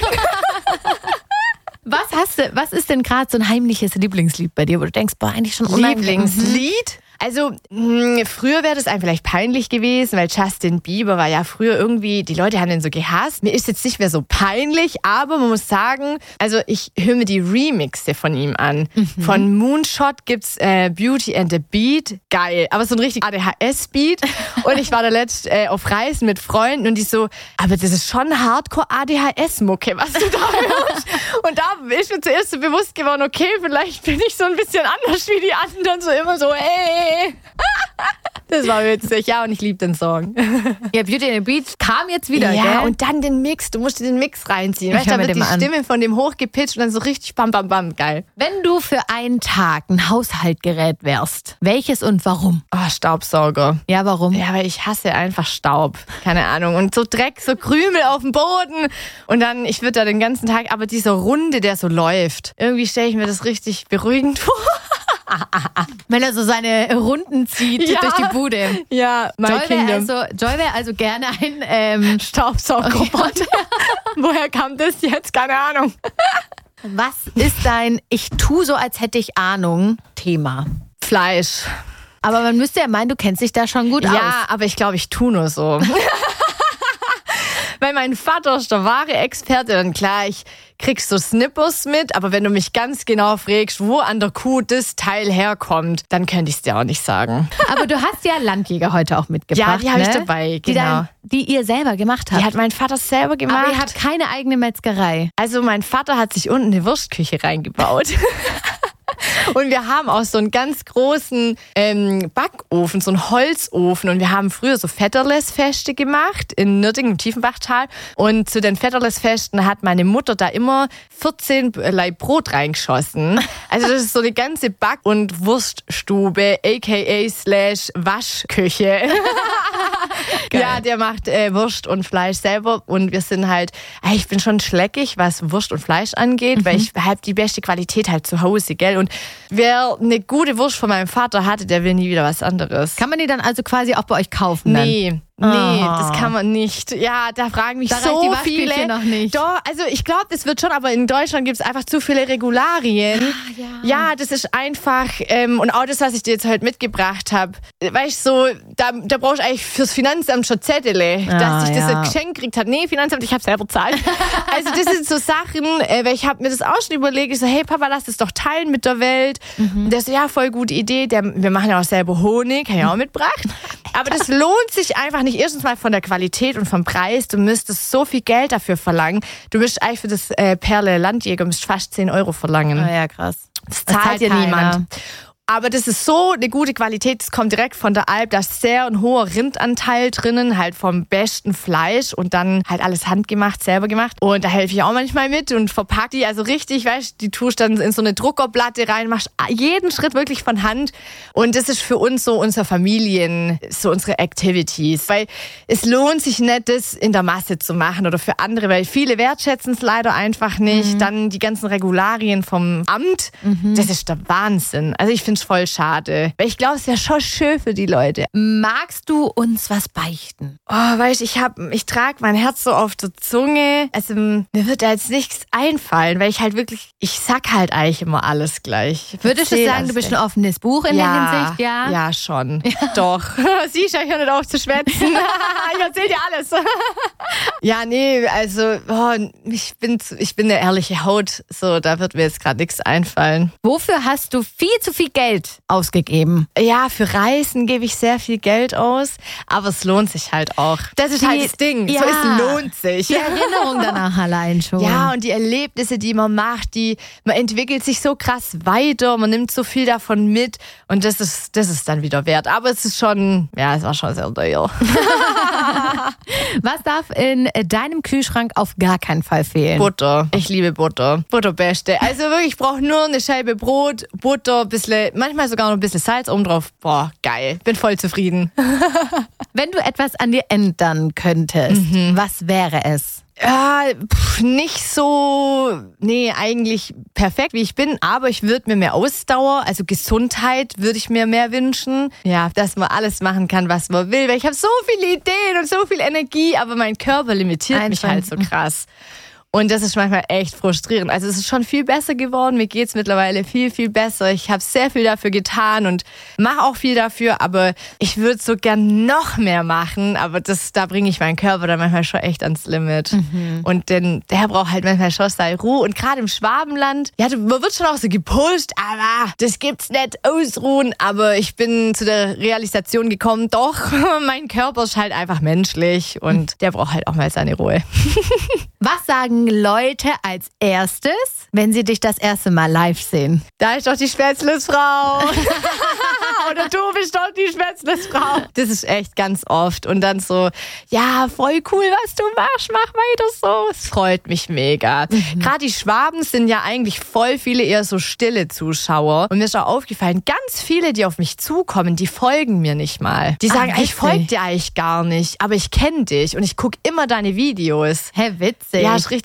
Was ist denn gerade so ein heimliches Lieblingslied bei dir, wo du denkst, boah, eigentlich schon unheimlich. Lieblingslied? Also, früher wäre das einem vielleicht peinlich gewesen, weil Justin Bieber war ja früher irgendwie, die Leute haben den so gehasst. Mir ist jetzt nicht mehr so peinlich, aber man muss sagen, also ich höre mir die Remixe von ihm an. Von Moonshot gibt's Beauty and the Beat, geil, aber so ein richtig ADHS-Beat. Und ich war da letzt auf Reisen mit Freunden und die so, aber das ist schon Hardcore-ADHS-Mucke, was du da hörst. Und da ist mir zuerst so bewusst geworden, okay, vielleicht bin ich so ein bisschen anders wie die anderen, so immer so, ey. Das war witzig, ja, und ich liebe den Song. Ja, Beauty and the Beat kam jetzt wieder, ja, gell? Und dann den Mix, du musst dir den Mix reinziehen. Weißt du, da wird die Stimme von dem hochgepitcht und dann so richtig bam, bam, bam, geil. Wenn du für einen Tag ein Haushaltgerät wärst, welches und warum? Oh, Staubsauger. Ja, warum? Ja, weil ich hasse einfach Staub. Keine Ahnung. Und so Dreck, so Krümel auf dem Boden. Und dann, ich würde da den ganzen Tag, aber dieser Runde, der so läuft, irgendwie stelle ich mir das richtig beruhigend vor. Wenn er so seine Runden zieht durch die Bude. Ja, my Kingdom. Joy wäre also gerne ein Staubsaugerroboter. Woher kam das jetzt? Keine Ahnung. Was ist dein Ich tu so, als hätte ich Ahnung Thema? Fleisch. Aber man müsste ja meinen, du kennst dich da schon gut aus. Ja, aber ich glaube, ich tu nur so. Weil mein Vater ist der wahre Experte. Dann klar, ich krieg so Snippers mit, aber wenn du mich ganz genau fragst, wo an der Kuh das Teil herkommt, dann könnte ich es dir auch nicht sagen. Aber du hast ja Landjäger heute auch mitgebracht. Ja, die habe ich dabei, genau. Die ihr selber gemacht habt. Die hat mein Vater selber gemacht. Aber ihr habt keine eigene Metzgerei. Also mein Vater hat sich unten eine Wurstküche reingebaut. Und wir haben auch so einen ganz großen Backofen, so einen Holzofen. Und wir haben früher so Vetterlesfeste gemacht in Nürtingen im Tiefenbachtal. Und zu den Vetterlesfesten hat meine Mutter da immer 14 Laib Brot reingeschossen. Also das ist so eine ganze Back- und Wurststube, aka/ Waschküche. Ja, der macht Wurst und Fleisch selber. Und wir sind halt, ich bin schon schleckig, was Wurst und Fleisch angeht, weil ich habe die beste Qualität halt zu Hause, gell? Und wer eine gute Wurst von meinem Vater hatte, der will nie wieder was anderes. Kann man die dann also quasi auch bei euch kaufen? Nee, das kann man nicht. Ja, da fragen mich so viele. Noch nicht. Doch, also ich glaube, das wird schon, aber in Deutschland gibt es einfach zu viele Regularien. Ja, das ist einfach, und auch das, was ich dir jetzt heute mitgebracht habe, weißt du, so, da brauchst du eigentlich fürs Finanzamt schon Zettel, dass ich das ein Geschenk gekriegt habe. Nee, Finanzamt, ich habe selber bezahlt. Also das sind so Sachen, weil ich habe mir das auch schon überlegt. Ich so, hey Papa, lass das doch teilen mit der Welt. Und der so, ja, voll gute Idee. Wir machen ja auch selber Honig, habe ich auch mitgebracht. Aber das lohnt sich einfach nicht. Erstens mal von der Qualität und vom Preis. Du müsstest so viel Geld dafür verlangen. Du müsst eigentlich für das Perle Landjäger fast 10 € verlangen. Ja, krass. Das zahlt dir niemand. Aber das ist so eine gute Qualität, das kommt direkt von der Alp, da ist sehr ein hoher Rindanteil drinnen, halt vom besten Fleisch und dann halt alles handgemacht, selber gemacht. Und da helfe ich auch manchmal mit und verpack die, also richtig, weißt du, die tust dann in so eine Druckerplatte rein, machst jeden Schritt wirklich von Hand. Und das ist für uns so unsere Familien, so unsere Activities. Weil es lohnt sich nicht, das in der Masse zu machen oder für andere, weil viele wertschätzen es leider einfach nicht. Dann die ganzen Regularien vom Amt, das ist der Wahnsinn. Also ich finde voll schade. Weil ich glaube, es wäre schon schön für die Leute. Magst du uns was beichten? Oh, weißt du, ich trage mein Herz so auf der Zunge. Also mir wird da jetzt nichts einfallen, weil ich halt wirklich, ich sag halt eigentlich immer alles gleich. Würdest du sagen, du bist ein offenes Buch in der Hinsicht? Ja, ja schon. Ja. Doch. Siehst du, ich höre nicht auf zu schwätzen. Ich erzähl dir alles. Ja, nee, also ich bin eine ehrliche Haut. So, da wird mir jetzt gerade nichts einfallen. Wofür hast du viel zu viel Geld ausgegeben? Ja, für Reisen gebe ich sehr viel Geld aus, aber es lohnt sich halt auch. Das ist halt das Ding. Ja. So, es lohnt sich. Die Erinnerung danach allein schon. Ja, und die Erlebnisse, die man macht, man entwickelt sich so krass weiter, man nimmt so viel davon mit und das ist dann wieder wert. Aber es ist schon, ja, es war schon sehr teuer. Was darf in deinem Kühlschrank auf gar keinen Fall fehlen? Butter. Ich liebe Butter. Butter beste. Also wirklich, ich brauche nur eine Scheibe Brot, Butter, manchmal sogar noch ein bisschen Salz oben drauf. Boah, geil. Bin voll zufrieden. Wenn du etwas an dir ändern könntest, was wäre es? Ja, nicht so, eigentlich perfekt, wie ich bin, aber ich würde mir mehr Ausdauer, also Gesundheit würde ich mir mehr wünschen. Ja, dass man alles machen kann, was man will, weil ich habe so viele Ideen und so viel Energie, aber mein Körper limitiert mich halt so krass. Und das ist manchmal echt frustrierend. Also es ist schon viel besser geworden. Mir geht's mittlerweile viel, viel besser. Ich habe sehr viel dafür getan und mache auch viel dafür. Aber ich würde so gern noch mehr machen. Aber da bringe ich meinen Körper dann manchmal schon echt ans Limit. Und der braucht halt manchmal schon seine Ruhe. Und gerade im Schwabenland, ja, man wird schon auch so gepusht. Aber das gibt's nicht, ausruhen. Aber ich bin zu der Realisation gekommen, doch, mein Körper ist halt einfach menschlich. Und der braucht halt auch mal seine Ruhe. Was sagen Leute als erstes, wenn sie dich das erste Mal live sehen? Da ist doch die Spätzlesfrau. Oder du bist doch die Spätzlesfrau. Das ist echt ganz oft. Und dann so, ja, voll cool, was du machst, mach weiter so. Es freut mich mega. Gerade die Schwaben sind ja eigentlich voll viele eher so stille Zuschauer. Und mir ist auch aufgefallen, ganz viele, die auf mich zukommen, die folgen mir nicht mal. Die sagen, ich folge dir eigentlich gar nicht, aber ich kenne dich und ich gucke immer deine Videos. Hä, witzig. Ja, ist richtig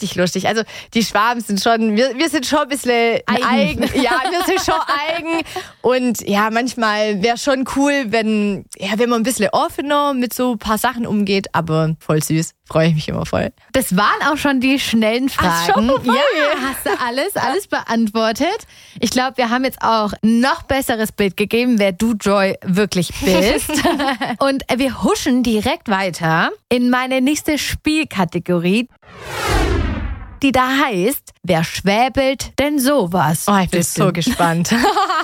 richtig lustig. Also die Schwaben sind schon, wir sind schon ein bisschen eigen. Ja, wir sind schon eigen. Und ja, manchmal wäre schon cool, wenn man ein bisschen offener mit so ein paar Sachen umgeht. Aber voll süß. Freue ich mich immer voll. Das waren auch schon die schnellen Fragen. Ach, schon vorbei. Ja, hast du alles beantwortet. Ich glaube, wir haben jetzt auch noch besseres Bild gegeben, wer du, Joy, wirklich bist. Und wir huschen direkt weiter in meine nächste Spielkategorie, die da heißt, wer schwäbelt denn sowas? Oh, ich bin so gespannt.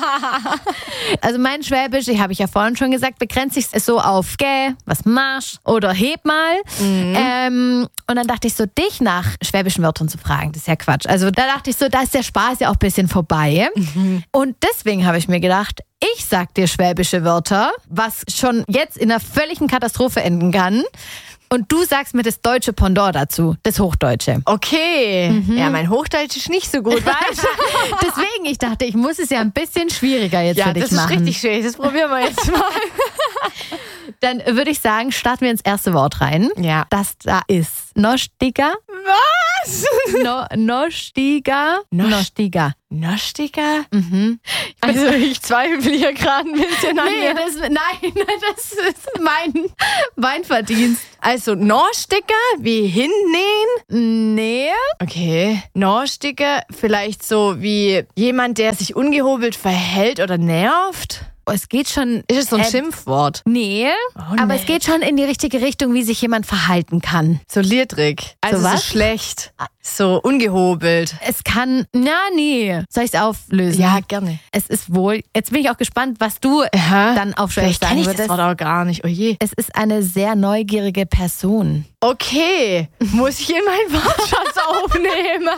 Also mein Schwäbisch, habe ich ja vorhin schon gesagt, begrenzt sich so auf gäh, was marsch oder heb mal. Und dann dachte ich so, dich nach schwäbischen Wörtern zu fragen, das ist ja Quatsch. Also da dachte ich so, da ist der Spaß ja auch ein bisschen vorbei. Und deswegen habe ich mir gedacht, ich sag dir schwäbische Wörter, was schon jetzt in einer völligen Katastrophe enden kann. Und du sagst mir das deutsche Pendant dazu, das Hochdeutsche. Okay. Ja, mein Hochdeutsch ist nicht so gut, weißt du? Deswegen, ich dachte, ich muss es ja ein bisschen schwieriger jetzt für dich machen. Ja, das ist richtig schwierig. Das probieren wir jetzt mal. Dann würde ich sagen, starten wir ins erste Wort rein. Ja. Das da ist Nostiger. Was? Nostiger. Nostiger. Nostiger? Also ich zweifle hier gerade ein bisschen an mir. Das ist mein Verdienst. Also Nostiger, wie hinnähen? Nee. Okay. Nostiger, vielleicht so wie jemand, der sich ungehobelt verhält oder nervt? Es geht schon... Ist es so ein Schimpfwort? Nee, aber es geht schon in die richtige Richtung, wie sich jemand verhalten kann. So liedrig. Also so schlecht. So ungehobelt. Es kann... nee. Soll ich es auflösen? Ja, gerne. Es ist wohl... Jetzt bin ich auch gespannt, was du dann auf Schwäbisch sagen würdest. Das Wort auch gar nicht. Oh je. Es ist eine sehr neugierige Person. Okay. Muss ich in meinen Wortschatz aufnehmen?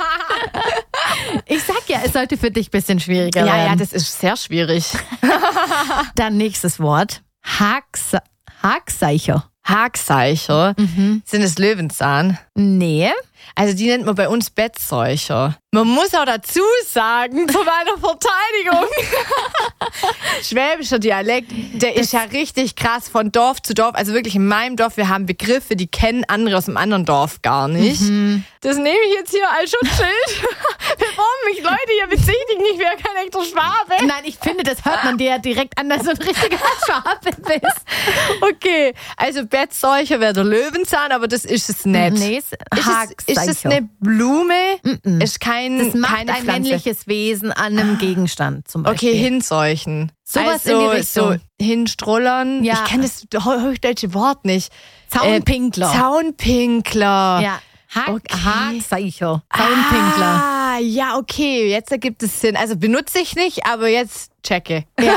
Ich sag ja, es sollte für dich ein bisschen schwieriger werden. Ja, das ist sehr schwierig. Dann nächstes Wort. Hagseicher. Hagseicher? Sind es Löwenzahn? Nee. Also die nennt man bei uns Bettseucher. Man muss auch dazu sagen, zu meiner Verteidigung, schwäbischer Dialekt, der ist ja richtig krass von Dorf zu Dorf. Also wirklich in meinem Dorf, wir haben Begriffe, die kennen andere aus dem anderen Dorf gar nicht. Das nehme ich jetzt hier als Schutzschild, bevor mich Leute hier bezichtigen, ich wäre kein echter Schwabe. Nein, ich finde, das hört man dir ja direkt an, dass du ein richtiger Schwabe bist. Okay, also Bettseucher wäre der Löwenzahn, aber das ist es nicht. Nee, ist es eine Blume? Ist das macht keine ein Pflanze. männliches Wesen an einem Gegenstand zum Beispiel. Okay, hinseuchen. Sowas in die Richtung. So hinstrollern. Ja. Ich kenne das hochdeutsche Wort nicht. Zaunpinkler. Zaunpinkler. Ja. Hagseicher. Zaunpinkler. Ah, ja, okay. Jetzt ergibt es Sinn. Also benutze ich nicht, aber jetzt checke. Ja.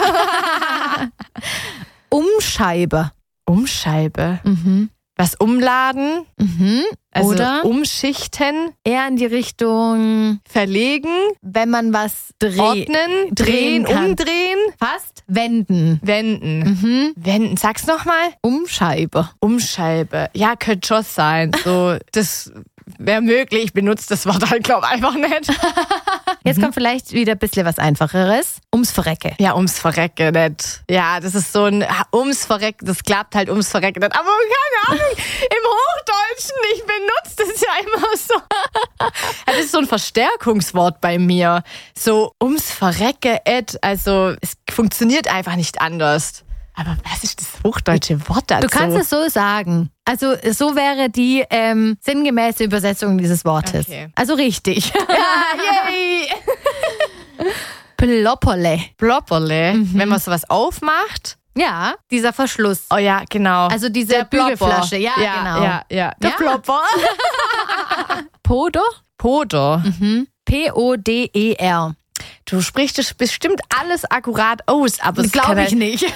Umscheibe. Umscheibe. Was umladen? Also Oder umschichten. eher in die Richtung, Verlegen. wenn man was Ordnen. Drehen. kann. Umdrehen. Fast wenden. Wenden. Wenden. Sag's nochmal. Umscheibe. Umscheibe. Ja, könnte schon sein. So, das wäre möglich. Ich benutze das Wort halt, glaube ich, einfach nicht. Jetzt kommt vielleicht wieder ein bisschen was Einfacheres. Ums Verrecke. Ja, ums Verrecke nicht. Ja, das ist so ein ums Verrecke, das klappt halt ums Verrecke nicht. Aber keine Ahnung, im Hochdeutschen, ich benutze das ja immer so. Das ist so ein Verstärkungswort bei mir. So ums Verrecke, also es funktioniert einfach nicht anders. Aber was ist das hochdeutsche Wort dazu? Du kannst es so sagen. Also so wäre die sinngemäße Übersetzung dieses Wortes. Okay. Also richtig. Ja, yay! Plopperle. Plopperle, wenn man sowas aufmacht. Ja, dieser Verschluss. Oh ja, genau. Also diese Der Plopper. Bügelflasche. Ja, genau. Ja. Der Ja. Plopper. Poder? Poder. P-O-D-E-R. Du sprichst das bestimmt alles akkurat aus, aber es Glaube ich nicht.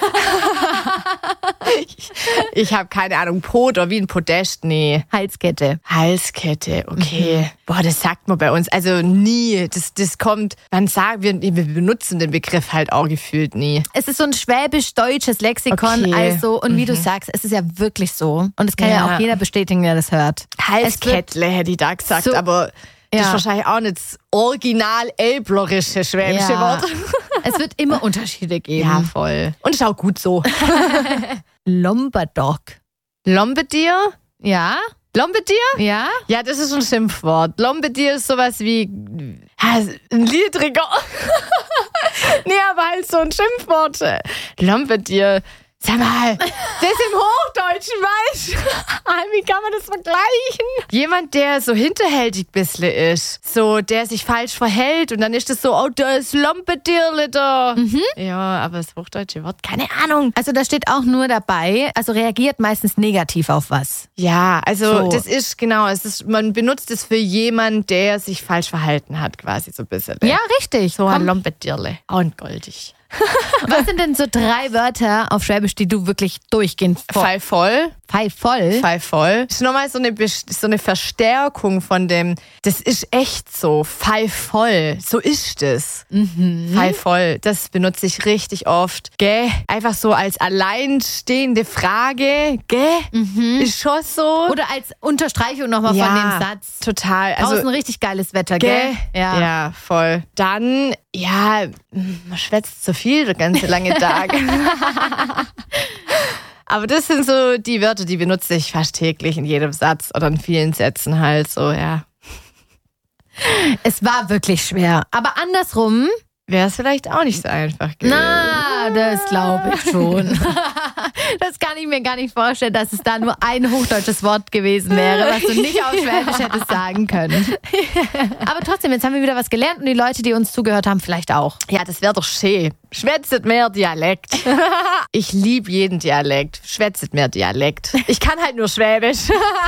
Ich habe keine Ahnung. Poder, wie ein Podest, nee. Halskette. Halskette, okay. Boah, das sagt man bei uns also nie. Das kommt, wir benutzen den Begriff halt auch gefühlt nie. Es ist so ein schwäbisch-deutsches Lexikon. Okay. Also, und wie du sagst, es ist ja wirklich so. Und das kann ja auch jeder bestätigen, der das hört. Halskettle hätte ich da gesagt, so- aber das ist Ja. wahrscheinlich auch nicht das original elblerische schwäbische Wort. Es wird immer Unterschiede geben. Ja, voll. Und ist auch gut so. Lombardok. Lombedier? Ja? Lombetier? Ja? Ja, das ist ein Schimpfwort. Lombetier ist sowas wie ein Niedriger. Nee, aber halt so ein Schimpfwort. Lombetier. Sag mal, das im Hochdeutschen, weißt du? Wie kann man das vergleichen? Jemand, der so hinterhältig bissle ist, so der sich falsch verhält und dann ist das so, oh, da ist Lombetierle da. Ja, aber das hochdeutsche Wort, keine Ahnung. Also da steht auch nur dabei, also reagiert meistens negativ auf was. Ja, also So. das ist genau, man benutzt es für jemanden, der sich falsch verhalten hat, quasi so ein bisschen. Ja, richtig. So ein Komm. Lombetierle. Und goldig. Was sind denn so 3 Wörter auf Schwäbisch, die du wirklich durchgehend Fall voll. voll? Fall voll. Das ist nochmal so eine Verstärkung von dem, das ist echt so, Fall voll. So ist es. Fall voll. Das benutze ich richtig oft. Gell? Einfach so als alleinstehende Frage. Gell? Ist schon so. Oder als Unterstreichung nochmal von dem Satz. Total. Draußen richtig geiles Wetter, gell? Ja, voll. Dann, ja, man schwätzt zu viel den ganzen langen Tag. Aber das sind so die Wörter, die benutze ich fast täglich in jedem Satz oder in vielen Sätzen halt so, ja. Es war wirklich schwer. Aber andersrum, Wäre es vielleicht auch nicht so einfach gewesen. na, das glaube ich schon. Das kann ich mir gar nicht vorstellen, dass es da nur ein hochdeutsches Wort gewesen wäre, was du nicht auf Schwäbisch hättest sagen können. Aber trotzdem, jetzt haben wir wieder was gelernt und die Leute, die uns zugehört haben, vielleicht auch. Ja, das wäre doch schön. Schwätzet mehr Dialekt. Ich liebe jeden Dialekt. Schwätzet mehr Dialekt. Ich kann halt nur Schwäbisch.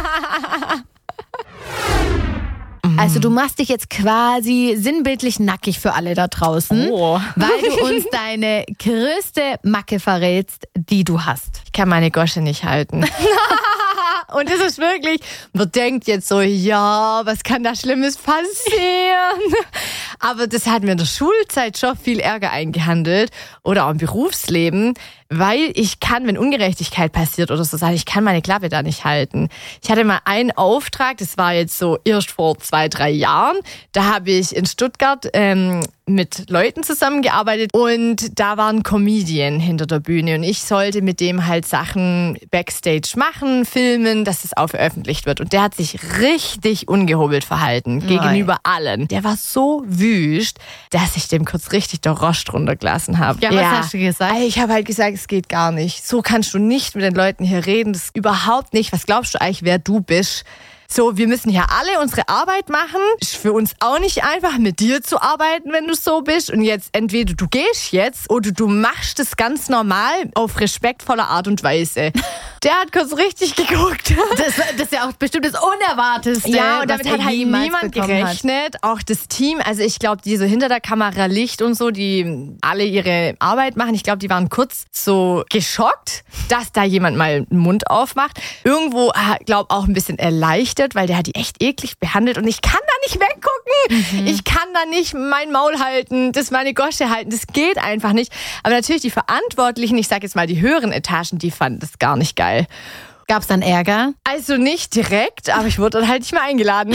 Also du machst dich jetzt quasi sinnbildlich nackig für alle da draußen, weil du uns deine größte Macke verrätst, die du hast. Ich kann meine Gosche nicht halten. Und das ist wirklich, man denkt jetzt so, ja, was kann da Schlimmes passieren? Aber das hat mir in der Schulzeit schon viel Ärger eingehandelt oder auch im Berufsleben, weil ich kann, wenn Ungerechtigkeit passiert oder so, ich kann meine Klappe da nicht halten. Ich hatte mal einen Auftrag, das war jetzt so erst vor 2-3 Jahren, da habe ich in Stuttgart mit Leuten zusammengearbeitet und da war ein Comedian hinter der Bühne und ich sollte mit dem halt Sachen Backstage machen, filmen, dass es auch veröffentlicht wird. Und der hat sich richtig ungehobelt verhalten gegenüber allen. Der war so wüst, dass ich dem kurz richtig der Rost runtergelassen habe. Ja, was hast du gesagt? Ich habe halt gesagt, es geht gar nicht. So kannst du nicht mit den Leuten hier reden. Das ist überhaupt nicht. Was glaubst du eigentlich, wer du bist? So, wir müssen hier alle unsere Arbeit machen. Ist für uns auch nicht einfach, mit dir zu arbeiten, wenn du so bist. Und jetzt entweder du gehst jetzt oder du machst es ganz normal auf respektvolle Art und Weise. Der hat kurz richtig geguckt. Das ist ja auch bestimmt das Unerwartetste. Ja, und damit was hat er halt jemals niemand bekommen gerechnet. Auch das Team, also ich glaube, die so hinter der Kamera Licht und so, die alle ihre Arbeit machen, ich glaube, die waren kurz so geschockt, dass da jemand mal den Mund aufmacht. Irgendwo, glaube auch ein bisschen erleichtert, weil der hat die echt eklig behandelt und ich kann da nicht weggucken. Ich kann da nicht mein Maul halten, das meine Gosche halten, das geht einfach nicht. Aber natürlich die Verantwortlichen, ich sage jetzt mal die höheren Etagen, die fanden das gar nicht geil. Gab es dann Ärger? Also nicht direkt, aber ich wurde dann halt nicht mehr eingeladen.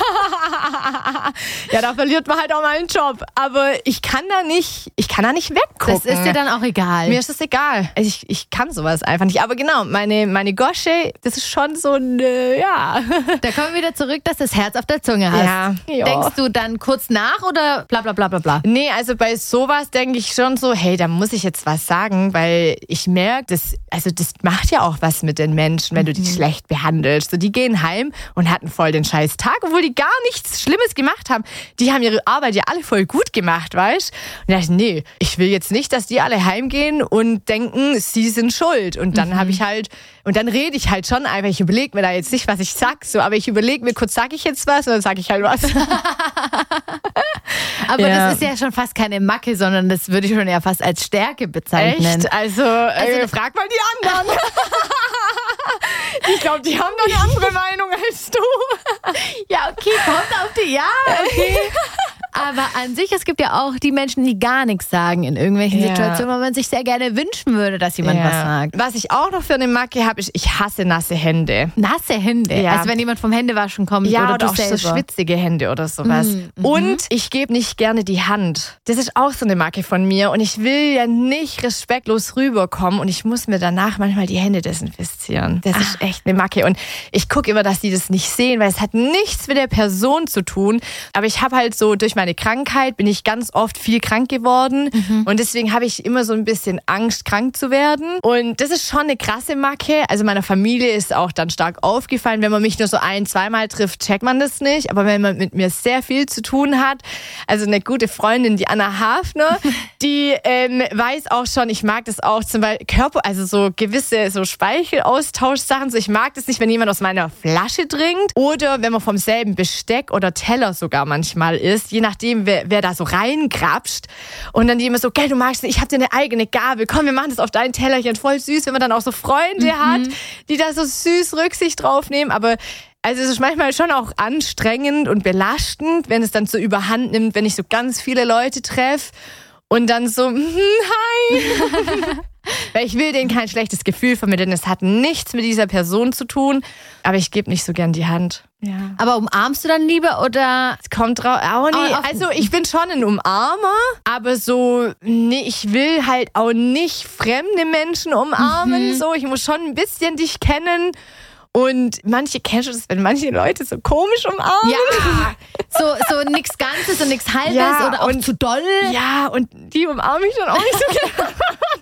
Ja, da verliert man halt auch mal einen Job. Aber ich kann da nicht weggucken. Das ist dir dann auch egal. Mir ist das egal. Also ich kann sowas einfach nicht. Aber genau, meine Gosche, das ist schon so ein, ja. Da kommen wir wieder zurück, dass du das Herz auf der Zunge hast. Ja. Denkst du dann kurz nach oder bla bla bla bla bla? Nee, also bei sowas denke ich schon so, hey, da muss ich jetzt was sagen, weil ich merke, das macht ja auch was mit den Menschen, wenn du die schlecht behandelst. So, die gehen heim und hatten voll den scheiß Tag, obwohl die gar nichts Schlimmes gemacht haben. Die haben ihre Arbeit ja alle voll gut gemacht, weißt? Und da dachte ich, nee, ich will jetzt nicht, dass die alle heimgehen und denken, sie sind schuld. Und dann habe ich halt, und dann rede ich halt schon einfach, ich überlege mir da jetzt nicht, was ich sag, so, aber ich überlege mir kurz, sage ich jetzt was oder sage ich halt was? Aber das ist ja schon fast keine Macke, sondern das würde ich schon eher fast als Stärke bezeichnen. Echt? Also frag mal die anderen. Ich glaube, die haben doch eine andere Meinung als du. Ja, okay, kommt auf die, ja, okay. Aber an sich, es gibt ja auch die Menschen, die gar nichts sagen in irgendwelchen Situationen, weil man sich sehr gerne wünschen würde, dass jemand was sagt. Was ich auch noch für eine Macke habe, ist, ich hasse nasse Hände. Nasse Hände? Ja. Also wenn jemand vom Händewaschen kommt Ja, oder auch du selber. so schwitzige Hände oder sowas. Und ich gebe nicht gerne die Hand. Das ist auch so eine Macke von mir. Und ich will ja nicht respektlos rüberkommen und ich muss mir danach manchmal die Hände desinfizieren. Das ist echt eine Macke. Und ich gucke immer, dass die das nicht sehen, weil es hat nichts mit der Person zu tun. Aber ich habe halt so, durch meine Krankheit bin ich ganz oft viel krank geworden. Und deswegen habe ich immer so ein bisschen Angst, krank zu werden. Und das ist schon eine krasse Macke. Also meiner Familie ist auch dann stark aufgefallen. Wenn man mich nur so 1-2 Mal trifft, checkt man das nicht. Aber wenn man mit mir sehr viel zu tun hat, also eine gute Freundin, die Anna Hafner, die weiß auch schon, ich mag das auch zum Beispiel also so gewisse so Speichelaustauschsachen. So, ich mag das nicht, wenn jemand aus meiner Flasche trinkt oder wenn man vom selben Besteck oder Teller sogar manchmal isst, je nachdem, wer da so reingrapscht. Und dann die immer so, gell, du magst nicht, ich hab dir eine eigene Gabel, komm, wir machen das auf dein Tellerchen, voll süß, wenn man dann auch so Freunde hat, die da so süß Rücksicht drauf nehmen, aber also es ist manchmal schon auch anstrengend und belastend, wenn es dann so überhand nimmt, wenn ich so ganz viele Leute treffe und dann so, hi. Weil ich will denen kein schlechtes Gefühl vermitteln. Es hat nichts mit dieser Person zu tun, aber ich gebe nicht so gern die Hand. Ja. Aber umarmst du dann lieber oder? Es kommt drauf. Auch nie. Also ich bin schon ein Umarmer, aber so, nee, ich will halt auch nicht fremde Menschen umarmen. So, ich muss schon ein bisschen dich kennen. Und kennst du das, wenn manche Leute so komisch umarmen? Ja, so nix Ganzes und nix Halbes oder auch zu doll. Ja, und die umarme ich dann auch nicht so gerne.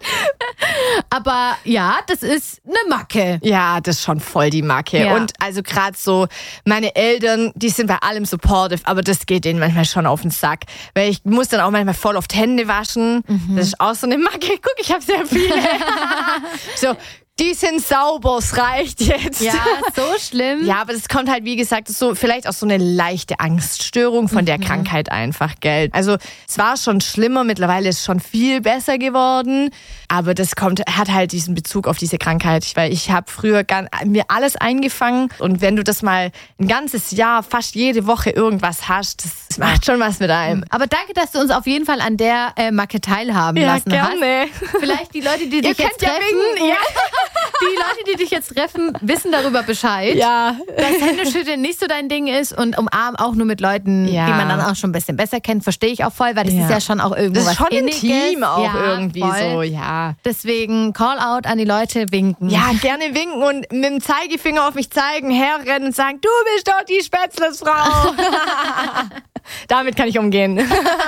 Aber ja, das ist eine Macke. Ja, das ist schon voll die Macke. Ja. Und also gerade so, meine Eltern, die sind bei allem supportive, aber das geht denen manchmal schon auf den Sack. Weil ich muss dann auch manchmal voll oft Hände waschen. Das ist auch so eine Macke. Guck, ich habe sehr viele. So, die sind sauber, es reicht jetzt. Ja, so schlimm. Ja, aber das kommt halt, wie gesagt, so vielleicht auch so eine leichte Angststörung von der Krankheit einfach, gell? Also es war schon schlimmer, mittlerweile ist es schon viel besser geworden, aber das hat halt diesen Bezug auf diese Krankheit, weil ich habe früher mir alles eingefangen und wenn du das mal ein ganzes Jahr, fast jede Woche irgendwas hast, das macht schon was mit einem. Aber danke, dass du uns auf jeden Fall an der Macke teilhaben lassen gerne. hast. Vielleicht die Leute, die dich jetzt treffen. Die Leute, die dich jetzt treffen, wissen darüber Bescheid. Ja. Dass Händeschütteln nicht so dein Ding ist und umarmen auch nur mit Leuten, die man dann auch schon ein bisschen besser kennt, verstehe ich auch voll, weil das ist ja schon auch irgendwo was Inniges. Das ist schon intim auch irgendwie voll. so, ja. Deswegen Call out an die Leute, winken. Ja, gerne winken und mit dem Zeigefinger auf mich zeigen, herrennen und sagen, du bist doch die Spätzlesfrau. Damit kann ich umgehen.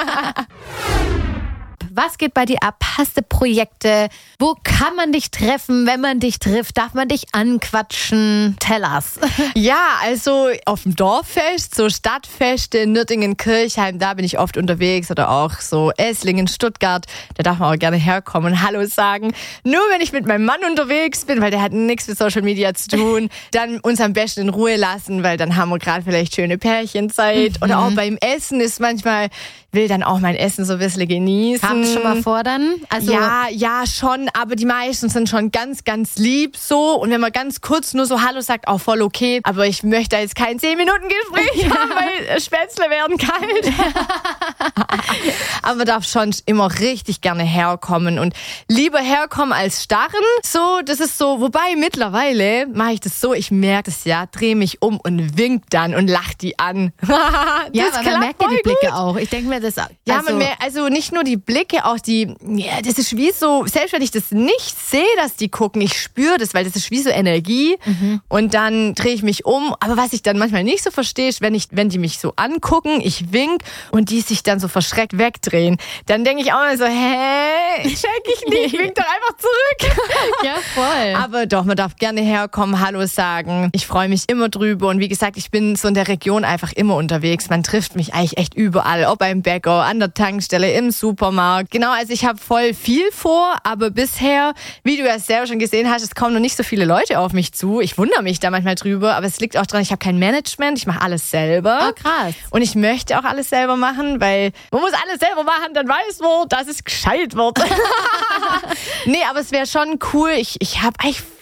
Was geht bei dir ab? Hast du Projekte? Wo kann man dich treffen? Wenn man dich trifft, darf man dich anquatschen? Tell us. Ja, also auf dem Dorffest, so Stadtfeste, Nürtingen, Kirchheim, da bin ich oft unterwegs oder auch so Esslingen, Stuttgart, da darf man auch gerne herkommen und Hallo sagen. Nur wenn ich mit meinem Mann unterwegs bin, weil der hat nichts mit Social Media zu tun, dann uns am besten in Ruhe lassen, weil dann haben wir gerade vielleicht schöne Pärchenzeit. Oder auch beim Essen ist manchmal, will dann auch mein Essen so ein bisschen genießen. Kam das schon mal vor dann? Also ja, schon, aber die meisten sind schon ganz, ganz lieb so. Und wenn man ganz kurz nur so Hallo sagt, auch voll okay. Aber ich möchte da jetzt kein 10-Minuten-Gespräch haben, weil Spätzle werden kalt. Aber man darf schon immer richtig gerne herkommen und lieber herkommen als starren. So, das ist so, wobei mittlerweile mache ich das so, ich merke es ja, drehe mich um und wink dann und lach die an. ja, aber man merkt ja die Blicke auch. Ich denke mir das auch. Ja, also nicht nur die Blicke, auch das ist wie so, selbst wenn ich das nicht sehe, dass die gucken, ich spüre das, weil das ist wie so Energie und dann drehe ich mich um. Aber was ich dann manchmal nicht so verstehe, ist, wenn die mich so angucken, ich wink und die sich dann so verschreckt wegdrehen, dann denke ich auch mal so, check ich nicht, ich wink doch einfach zurück. Ja, voll. Aber doch, man darf gerne herkommen, Hallo sagen. Ich freue mich immer drüber und wie gesagt, ich bin so in der Region einfach immer unterwegs. Man trifft mich eigentlich echt überall, ob beim Bäcker, an der Tankstelle, im Supermarkt. Genau, also ich habe voll viel vor, aber bisher, wie du ja selber schon gesehen hast, es kommen noch nicht so viele Leute auf mich zu. Ich wundere mich da manchmal drüber, aber es liegt auch daran, ich habe kein Management, ich mache alles selber. Oh, krass. Und ich möchte auch alles selber machen, weil man muss alles selber machen, dann weiß man, dass es gescheit wird. Nee, aber es wäre schon cool. Ich habe eigentlich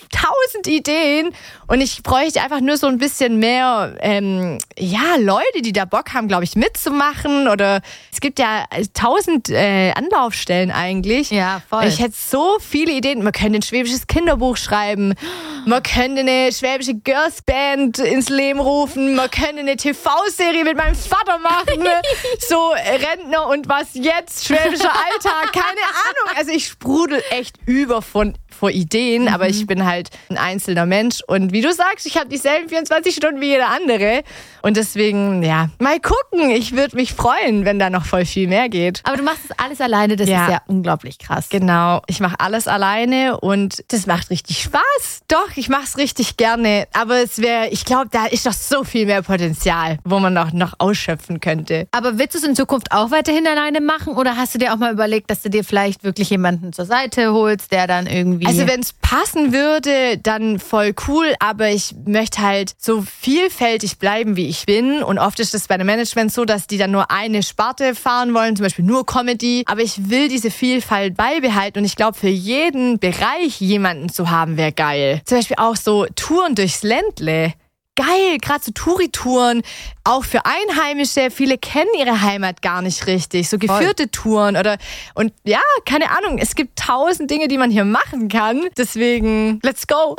1000 Ideen und ich bräuchte einfach nur so ein bisschen mehr, Leute, die da Bock haben, glaube ich, mitzumachen oder es gibt ja 1000 Anlaufstellen eigentlich. Ja, voll. Ich hätte so viele Ideen. Man könnte ein schwäbisches Kinderbuch schreiben, man könnte eine schwäbische Girls-Band ins Leben rufen, man könnte eine TV-Serie mit meinem Vater machen, so Rentner und was jetzt, schwäbischer Alltag, keine Ahnung. Also ich sprudel echt über vor Ideen, aber ich bin halt ein einzelner Mensch und wie du sagst, ich habe dieselben 24 Stunden wie jeder andere und deswegen, ja, mal gucken. Ich würde mich freuen, wenn da noch voll viel mehr geht. Aber du machst das alles alleine, das ist ja unglaublich krass. Genau, ich mache alles alleine und das macht richtig Spaß. Doch, ich mache es richtig gerne, aber ich glaube, da ist doch so viel mehr Potenzial, wo man noch ausschöpfen könnte. Aber willst du es in Zukunft auch weiterhin alleine machen oder hast du dir auch mal überlegt, dass du dir vielleicht wirklich jemanden zur Seite holst, der dann irgendwie... Also wenn es passen würde, dann voll cool, aber ich möchte halt so vielfältig bleiben, wie ich bin und oft ist es bei einem Management so, dass die dann nur eine Sparte fahren wollen, zum Beispiel nur Comedy, aber ich will diese Vielfalt beibehalten und ich glaube, für jeden Bereich jemanden zu haben, wäre geil. Zum Beispiel auch so Touren durchs Ländle. Geil, gerade so Touritouren, auch für Einheimische. Viele kennen ihre Heimat gar nicht richtig. So geführte Touren und ja, keine Ahnung. Es gibt 1000 Dinge, die man hier machen kann. Deswegen, let's go.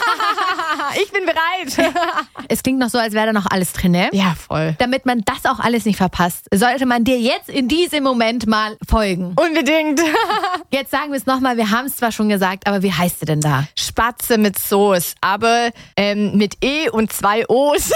Ich bin bereit. Es klingt noch so, als wäre da noch alles drin, ne? Ja, voll. Damit man das auch alles nicht verpasst, sollte man dir jetzt in diesem Moment mal folgen. Unbedingt. Jetzt sagen wir es nochmal, wir haben es zwar schon gesagt, aber wie heißt du denn da? Spatze mit Soße, aber mit E und 2 O's.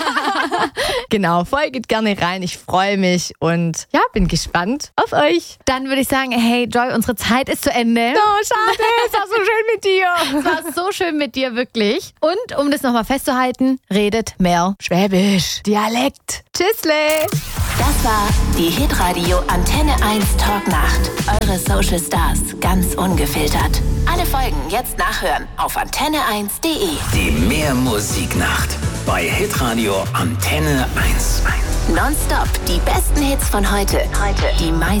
Genau, folgt gerne rein. Ich freue mich und ja, bin gespannt auf euch. Dann würde ich sagen, hey Joy, unsere Zeit ist zu Ende. Oh, schade, es war so schön mit dir. Es war so schön mit dir, wirklich. Und um das nochmal festzuhalten, redet mehr Schwäbisch, Dialekt. Tschüssle. Das war die Hitradio Antenne 1 Talknacht. Eure Social Stars, ganz ungefiltert. Alle Folgen jetzt nachhören auf antenne1.de. Die Mehrmusiknacht bei Hitradio Antenne 1. Nonstop die besten Hits von heute. Die meisten